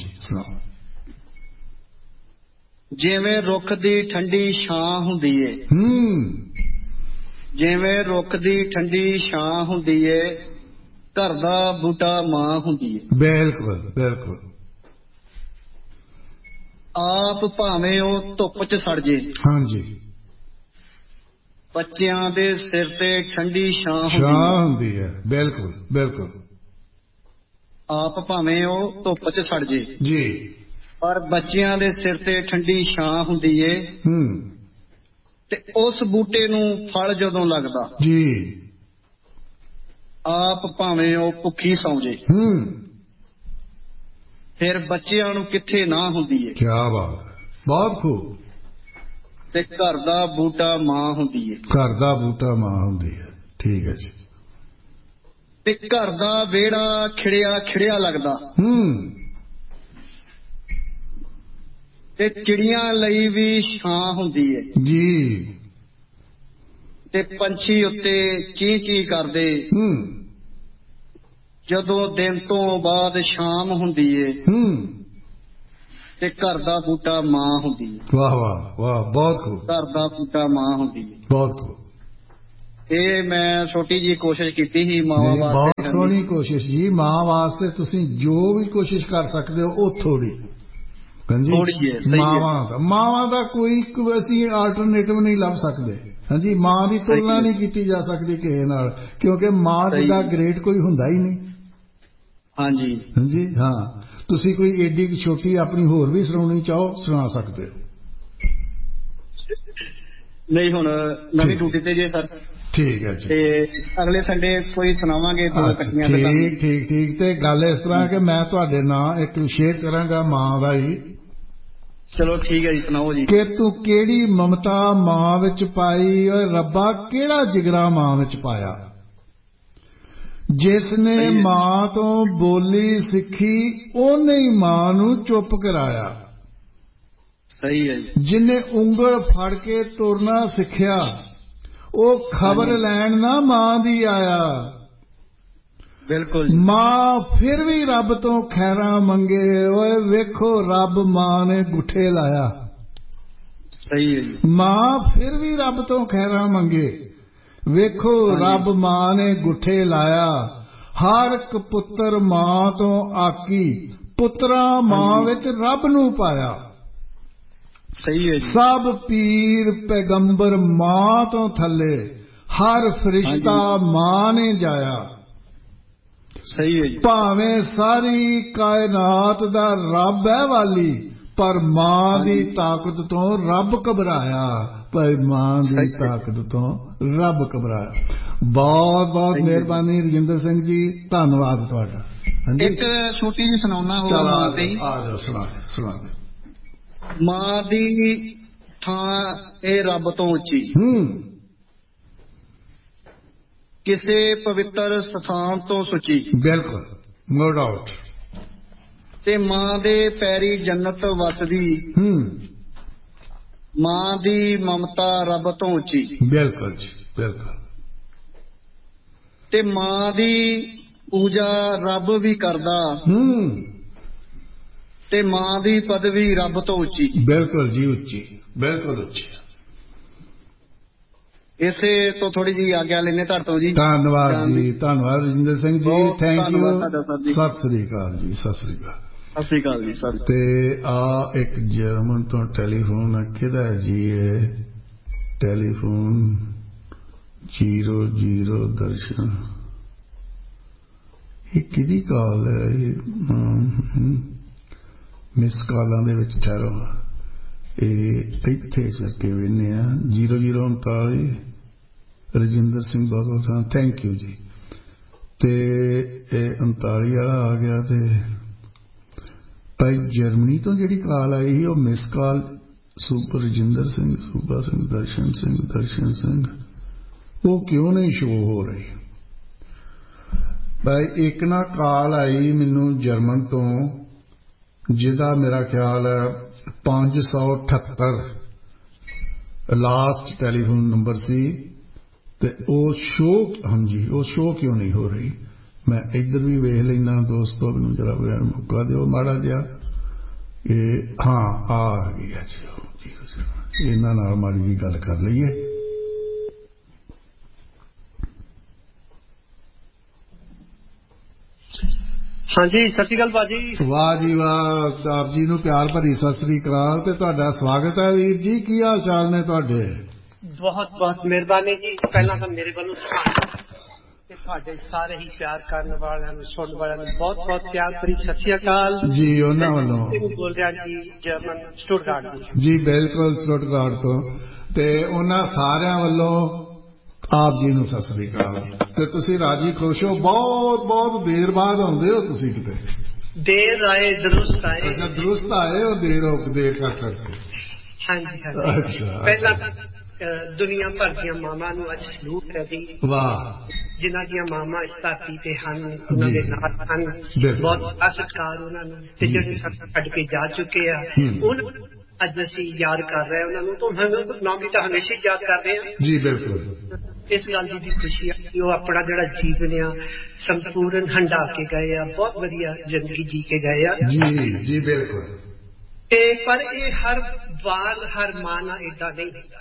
ਜਿਵੇਂ ਰੁੱਖ ਦੀ ਠੰਡੀ ਛਾਂ ਹੁੰਦੀ ਏ, ਜਿਵੇਂ ਰੁੱਖ ਦੀ ਠੰਡੀ ਛਾਂ ਹੁੰਦੀ ਏ, ਘਰ ਦਾ ਬੂਟਾ ਮਾਂ ਹੁੰਦੀ ਏ। ਬਿਲਕੁਲ। ਆਪ ਭਾਵੇਂ ਉਹ ਧੁੱਪ 'ਚ ਸੜ ਜੇ, ਬੱਚਿਆਂ ਦੇ ਸਿਰ ਤੇ ਠੰਡੀ ਛਾਂ ਹੁੰਦੀ ਹੈ। ਬਿਲਕੁਲ। ਆਪ ਭਾਵੇਂ ਉਹ ਧੁੱਪ 'ਚ ਸੜ ਜੇ ਜੀ, ਪਰ ਬੱਚਿਆਂ ਦੇ ਸਿਰ ਤੇ ਠੰਡੀ ਛਾਂ ਹੁੰਦੀ ਏ। ਤੇ ਉਸ ਬੂਟੇ ਨੂੰ ਫਲ ਜਦੋਂ ਲੱਗਦਾ ਜੀ, ਆਪ ਭਾਵੇਂ ਉਹ ਭੁੱਖੀ ਸੌਂ ਜੇ, ਫਿਰ ਬੱਚਿਆਂ ਨੂੰ ਕਿੱਥੇ ਨਾ ਹੁੰਦੀ ਏ। ਕੀ ਬਾਤ ਹੈ, ਬਹੁਤ ਖੂਬ। ਤੇ ਘਰ ਦਾ ਬੂਟਾ ਮਾਂ ਹੁੰਦੀ ਏ। ਠੀਕ ਹੈ ਜੀ। ਤੇ ਘਰ ਦਾ ਵਿਹੜਾ ਖਿੜਿਆ ਲੱਗਦਾ, ਤੇ ਚਿੜੀਆਂ ਲਈ ਵੀ ਛਾਂ ਹੁੰਦੀ ਏ ਜੀ। ਤੇ ਪੰਛੀ ਉੱਤੇ ਚੀਂ ਕਰਦੇ, ਜਦੋਂ ਦਿਨ ਤੋਂ ਬਾਅਦ ਸ਼ਾਮ ਹੁੰਦੀ ਏ। ਤੇ ਘਰ ਦਾ ਬੂਟਾ ਮਾਂ ਹੁੰਦੀ ਹੈ। ਵਾਹ ਵਾਹ ਵਾਹ, ਬਹੁਤ ਖੂਬ। ਘਰ ਦਾ ਬੂਟਾ ਮਾਂ ਹੁੰਦੀ ਹੈ, ਬਹੁਤ ਖੂਬ। ਇਹ ਮੈਂ ਛੋਟੀ ਜਿਹੀ ਕੋਸ਼ਿਸ਼ ਕੀਤੀ ਸੀ ਮਾਵਾਂ ਵਾਸਤੇ। ਬਹੁਤ ਸੋਹਣੀ ਕੋਸ਼ਿਸ਼ ਜੀ। ਮਾਂ ਵਾਸਤੇ ਤੁਸੀਂ ਜੋ ਵੀ ਕੋਸ਼ਿਸ਼ ਕਰ ਸਕਦੇ ਹੋ ਉਹ ਥੋੜੀ ਹਾਂਜੀ। ਮਾਵਾਂ ਦਾ ਕੋਈ ਅਸੀਂ ਆਲਟਰਨੇਟਿਵ ਨਹੀਂ ਲੱਭ ਸਕਦੇ। ਹਾਂਜੀ, ਮਾਂ ਦੀ ਤੁਲਨਾ ਨਹੀਂ ਕੀਤੀ ਜਾ ਸਕਦੀ ਕਿਸੇ ਨਾਲ, ਕਿਉਂਕਿ ਮਾਂ ਜਿੱਦਾਂ ਗ੍ਰੇਟ ਕੋਈ ਹੁੰਦਾ ਹੀ ਨਹੀਂ। ਹਾਂਜੀ ਹਾਂਜੀ ਹਾਂ। ਤੁਸੀਂ ਕੋਈ ਏਡੀ ਛੋਟੀ ਆਪਣੀ ਹੋਰ ਵੀ ਸੁਣਾਉਣੀ ਚਾਹੋ, ਸੁਣਾ ਸਕਦੇ ਹੋ। ਨਹੀਂ, ਹੁਣ ਨਵੀਂ ਡਿਊਟੀ ਤੇ ਜੇ ਸਰ। ਠੀਕ ਹੈ ਜੀ। ਤੇ ਅਗਲੇ ਸੰਡੇ ਕੋਈ ਸੁਣਾਵਾਂਗੇ ਦੋ ਇਕੱਠੀਆਂ। ਠੀਕ ਠੀਕ ਠੀਕ। ਤੇ ਗੱਲ ਇਸ ਤਰ੍ਹਾਂ ਕਿ ਮੈਂ ਤੁਹਾਡੇ ਨਾਲ ਇੱਕ ਸ਼ੇਅਰ ਕਰਾਂਗਾ ਮਾਂ ਦਾ ਹੀ। ਚਲੋ ਠੀਕ ਹੈ ਜੀ, ਸੁਣਾਓ ਜੀ। ਕਿ ਤੂੰ ਕਿਹੜੀ ਮਮਤਾ ਮਾਂ ਵਿੱਚ ਪਾਈ, ਓਏ ਰੱਬਾ ਕਿਹੜਾ ਜਿਗਰਾ ਮਾਂ ਵਿੱਚ ਪਾਇਆ। ਜਿਸ ਨੇ ਮਾਂ ਤੋਂ ਬੋਲੀ ਸਿੱਖੀ ਉਹਨੇ ਹੀ ਮਾਂ ਨੂੰ ਚੁੱਪ ਕਰਾਇਆ। ਸਹੀ ਹੈ ਜੀ। ਜਿਨੇ ਉਂਗਲ ਫੜ ਕੇ ਤੁਰਨਾ ਸਿੱਖਿਆ ਉਹ ਖਬਰ ਲੈਣ ਨਾ ਮਾਂ ਦੀ ਆਇਆ। ਬਿਲਕੁਲ। ਮਾਂ ਫਿਰ ਵੀ ਰੱਬ ਤੋਂ ਖੈਰਾਂ ਮੰਗੇ, ਓਏ ਵੇਖੋ ਰੱਬ ਮਾਂ ਨੇ ਗੁੱਠੇ ਲਾਇਆ। ਸਹੀ ਹੈ ਜੀ। ਮਾਂ ਫਿਰ ਵੀ ਰੱਬ ਤੋਂ ਖੈਰਾਂ ਮੰਗੇ, ਵੇਖੋ ਰੱਬ ਮਾਂ ਨੇ ਗੁੱਠੇ ਲਾਇਆ। ਹਰ ਇੱਕ ਪੁੱਤਰ ਮਾਂ ਤੋਂ ਆਕੀ, ਪੁੱਤਰਾ ਮਾਂ ਵਿੱਚ ਰੱਬ ਨੂੰ ਪਾਇਆ। ਸਹੀ ਹੈ ਜੀ। ਸਭ ਪੀਰ ਪੈਗੰਬਰ ਮਾਂ ਤੋਂ ਥੱਲੇ, ਹਰ ਫਰਿਸ਼ਤਾ ਮਾਂ ਨੇ ਜਾਇਆ। ਸਹੀ ਹੈ ਜੀ। ਭਾਵੇਂ ਸਾਰੀ ਕਾਇਨਾਤ ਦਾ ਰੱਬ ਹੈ ਵਾਲੀ, ਪਰ ਮਾਂ ਦੀ ਤਾਕਤ ਤੋਂ ਰੱਬ ਘਬਰਾਇਆ। ਭਾਈ ਮਾਂ ਦੀ ਤਾਕਤ ਤੋਂ ਰੱਬ ਘਬਰਾਇਆ। ਬਹੁਤ ਬਹੁਤ ਮਿਹਰਬਾਨੀ ਰਜਿੰਦਰ ਸਿੰਘ ਜੀ, ਧੰਨਵਾਦ ਤੁਹਾਡਾ। ਇੱਕ ਛੋਟੀ ਜਿਹੀ ਸੁਣਾਉਣਾ ਹੋਰ ਮਾਂ ਤੇ। ਆ ਜਾਓ, ਸੁਣਾ। ਮਾਂ ਦੀ ਥਾਂ ਇਹ ਰੱਬ ਤੋਂ ਉੱਚੀ, ਕਿਸੇ ਪਵਿੱਤਰ ਸਥਾਨ ਤੋਂ ਸੁੱਚੀ। ਬਿਲਕੁਲ, ਨੋ ਡਾਊਟ। ਤੇ ਮਾਂ ਦੇ ਪੈਰੀ ਜੰਨਤ ਵਸਦੀ, ਮਾਂ ਦੀ ਮਮਤਾ ਰੱਬ ਤੋਂ ਉੱਚੀ। ਬਿਲਕੁਲ ਜੀ, ਬਿਲਕੁਲ। ਤੇ ਮਾਂ ਦੀ ਪੂਜਾ ਰੱਬ ਵੀ ਕਰਦਾ, ਤੇ ਮਾਂ ਦੀ ਪਦਵੀ ਰੱਬ ਤੋਂ ਉੱਚੀ। ਬਿਲਕੁਲ ਜੀ, ਉੱਚੀ, ਬਿਲਕੁਲ ਉੱਚੀ। ਇਸੇ ਤੋਂ ਥੋੜੀ ਜਿਹੀ ਆਗਿਆ ਲੈਣੇ ਤੁਹਾਡੇ ਤੋਂ ਜੀ। ਧੰਨਵਾਦ ਜੀ, ਧੰਨਵਾਦ ਰਜਿੰਦਰ ਸਿੰਘ ਜੀ, ਥੈਂਕ ਯੂ। ਸਤਿ ਸ੍ਰੀ ਅਕਾਲ ਜੀ, ਸਤਿ ਸ੍ਰੀ ਅਕਾਲ। ਸਤਿ ਸ੍ਰੀ ਅਕਾਲ ਜੀ ਸਰ। ਤੇ ਆ ਇੱਕ ਜਰਮਨ ਤੋਂ ਟੈਲੀਫੋਨ ਆ, ਕਿਹਦਾ ਜੀ ਇਹ ਟੈਲੀਫੋਨ 00 ਦਰਸ਼ਨ, ਇਹ ਕਿਹਦੀ ਕਾਲ ਹੈ? ਇਹ ਮਿਸ ਕਾਲਾਂ ਦੇ ਵਿੱਚ ਠਹਿਰੋ, ਇਹ ਇੱਥੇ ਕਰਕੇ ਵੇਖਦੇ ਆ। 0039 ਰਜਿੰਦਰ ਸਿੰਘ ਬਾਬਾ, ਥੈਂਕ ਯੂ ਜੀ। ਤੇ ਇਹ 39 ਵਾਲਾ ਆ ਗਿਆ। ਤੇ ਭਾਈ ਜਰਮਨੀ ਤੋਂ ਜਿਹੜੀ ਕਾਲ ਆਈ ਸੀ ਉਹ miss call super Rajinder Singh, ਸੂਬਾ ਸਿੰਘ, ਦਰਸ਼ਨ ਸਿੰਘ, ਉਹ ਕਿਉਂ ਨਹੀਂ ਸ਼ੋ ਹੋ ਰਹੀ? ਭਾਈ ਇੱਕ ਨਾ ਕਾਲ ਆਈ ਮੈਨੂੰ ਜਰਮਨ ਤੋਂ, ਜਿਹਦਾ ਮੇਰਾ ਖਿਆਲ ਹੈ 578 ਲਾਸਟ ਟੈਲੀਫੋਨ ਨੰਬਰ ਸੀ। ਤੇ ਉਹ ਸ਼ੋ, ਹਾਂਜੀ ਉਹ ਸ਼ੋ ਕਿਉਂ ਨਹੀਂ ਹੋ ਰਹੀ? ਮੈਂ ਇੱਧਰ ਵੀ ਵੇਖ ਲੈਣਾ ਦੋਸਤੋ, ਮੈਨੂੰ ਜਰਾ ਬਗੈਰ ਮੌਕਾ ਦਿਓ ਮਾੜਾ ਜਿਹਾ। ਇਹ ਹਾਂ ਆ ਗਈ ਹੈ ਜੀ, ਇਹਨਾਂ ਨਾਲ ਮਾੜੀ ਜਿਹੀ ਗੱਲ ਕਰ ਲਈਏ। ਹਾਂਜੀ, ਸਤਿ ਸ਼੍ਰੀ ਅਕਾਲ ਭਾਜੀ। ਵਾਹ ਜੀ ਵਾਹ, ਆਪ ਜੀ ਨੂੰ ਪਿਆਰ ਭਰੀ ਸਤਿ ਸ੍ਰੀ ਅਕਾਲ ਤੇ ਤੁਹਾਡਾ ਸਵਾਗਤ ਹੈ ਵੀਰ ਜੀ। ਕੀ ਹਾਲ ਚਾਲ ਨੇ ਤੁਹਾਡੇ? ਬਹੁਤ ਬਹੁਤ ਮਿਹਰਬਾਨੀ ਜੀ। ਪਹਿਲਾਂ ਤਾਂ ਮੇਰੇ ਵੱਲੋਂ ਤੇ ਤੁਹਾਡੇ ਸਾਰੇ ਹੀ ਪਿਆਰ ਕਰਨ ਵਾਲਿਆਂ ਨੂੰ, ਸੁਣਨ ਵਾਲਿਆਂ ਨੂੰ ਬਹੁਤ ਬਹੁਤ ਪਿਆਰ ਭਰੀ ਸਤਿ ਸ਼੍ਰੀ ਅਕਾਲ ਜੀ। ਉਹਨਾਂ ਵੱਲੋਂ ਬੋਲ ਰਿਹਾ ਜੀ, ਜਰਮਨ ਸਟੁਟਗਾਰਟ ਜੀ। ਜੀ ਬਿਲਕੁਲ, ਸਟੁਟਗਾਰਟ ਤੋਂ। ਤੇ ਉਹਨਾਂ ਸਾਰਿਆਂ ਵੱਲੋਂ ਆਪ ਜੀ ਨੂੰ ਸਤਿ ਸ੍ਰੀ ਅਕਾਲ। ਤੇ ਤੁਸੀਂ ਰਾਜੀ ਖੁਸ਼ ਹੋ? ਬਹੁਤ ਬਹੁਤ ਦੇਰ ਬਾਅਦ ਆਉਂਦੇ ਹੋ ਤੁਸੀਂ ਕਿਤੇ। ਦੇਰ ਆਏ ਦਰੁਸਤ ਆਏ। ਅੱਛਾ, ਦਰੁਸਤ ਆਏ ਹੋ, ਦੇਰ ਕਰ ਕਰਕੇ। ਹਾਂਜੀ ਹਾਂਜੀ। ਪਹਿਲਾਂ ਦੁਨੀਆ ਭਰ ਦੀਆਂ ਮਾਵਾਂ ਨੂੰ ਅੱਜ ਸਲੂਟ ਹੈ ਜੀ। ਵਾਹ। ਜਿਨ੍ਹਾਂ ਦੀਆਂ ਮਾਵਾਂ ਇਸ ਧਰਤੀ ਤੇ ਹਨ, ਉਹਨਾਂ ਦੇ ਨਾਲ ਹਨ, ਬਹੁਤ ਸਤਿਕਾਰ ਉਹਨਾਂ ਨੂੰ। ਤੇ ਜਿਹੜੇ ਛੱਡ ਕੇ ਜਾ ਚੁੱਕੇ ਆ, ਉਹਨਾਂ ਅੱਜ ਅਸੀਂ ਯਾਦ ਕਰ ਰਹੇ ਉਹਨਾਂ ਨੂੰ। ਤੁਹਾਨੂੰ ਨਾਮ ਵੀ ਤਾਂ ਹਮੇਸ਼ਾ ਯਾਦ ਕਰ ਰਹੇ ਹਾਂ ਜੀ। ਬਿਲਕੁਲ। ਇਸ ਗੱਲ ਦੀ ਖੁਸ਼ੀ ਆ ਕਿ ਉਹ ਆਪਣਾ ਜਿਹੜਾ ਜੀਵਨ ਆ ਸੰਪੂਰਨ ਹੰਢਾ ਕੇ ਗਏ ਆ, ਬਹੁਤ ਵਧੀਆ ਜ਼ਿੰਦਗੀ ਜੀ ਕੇ ਗਏ ਆ। ਜੀ ਜੀ ਬਿਲਕੁਲ। ਤੇ ਪਰ ਇਹ ਹਰ ਵਾਰ ਹਰ ਮਾਂ ਨਾਲ ਏਦਾਂ ਨਹੀਂ ਹੁੰਦਾ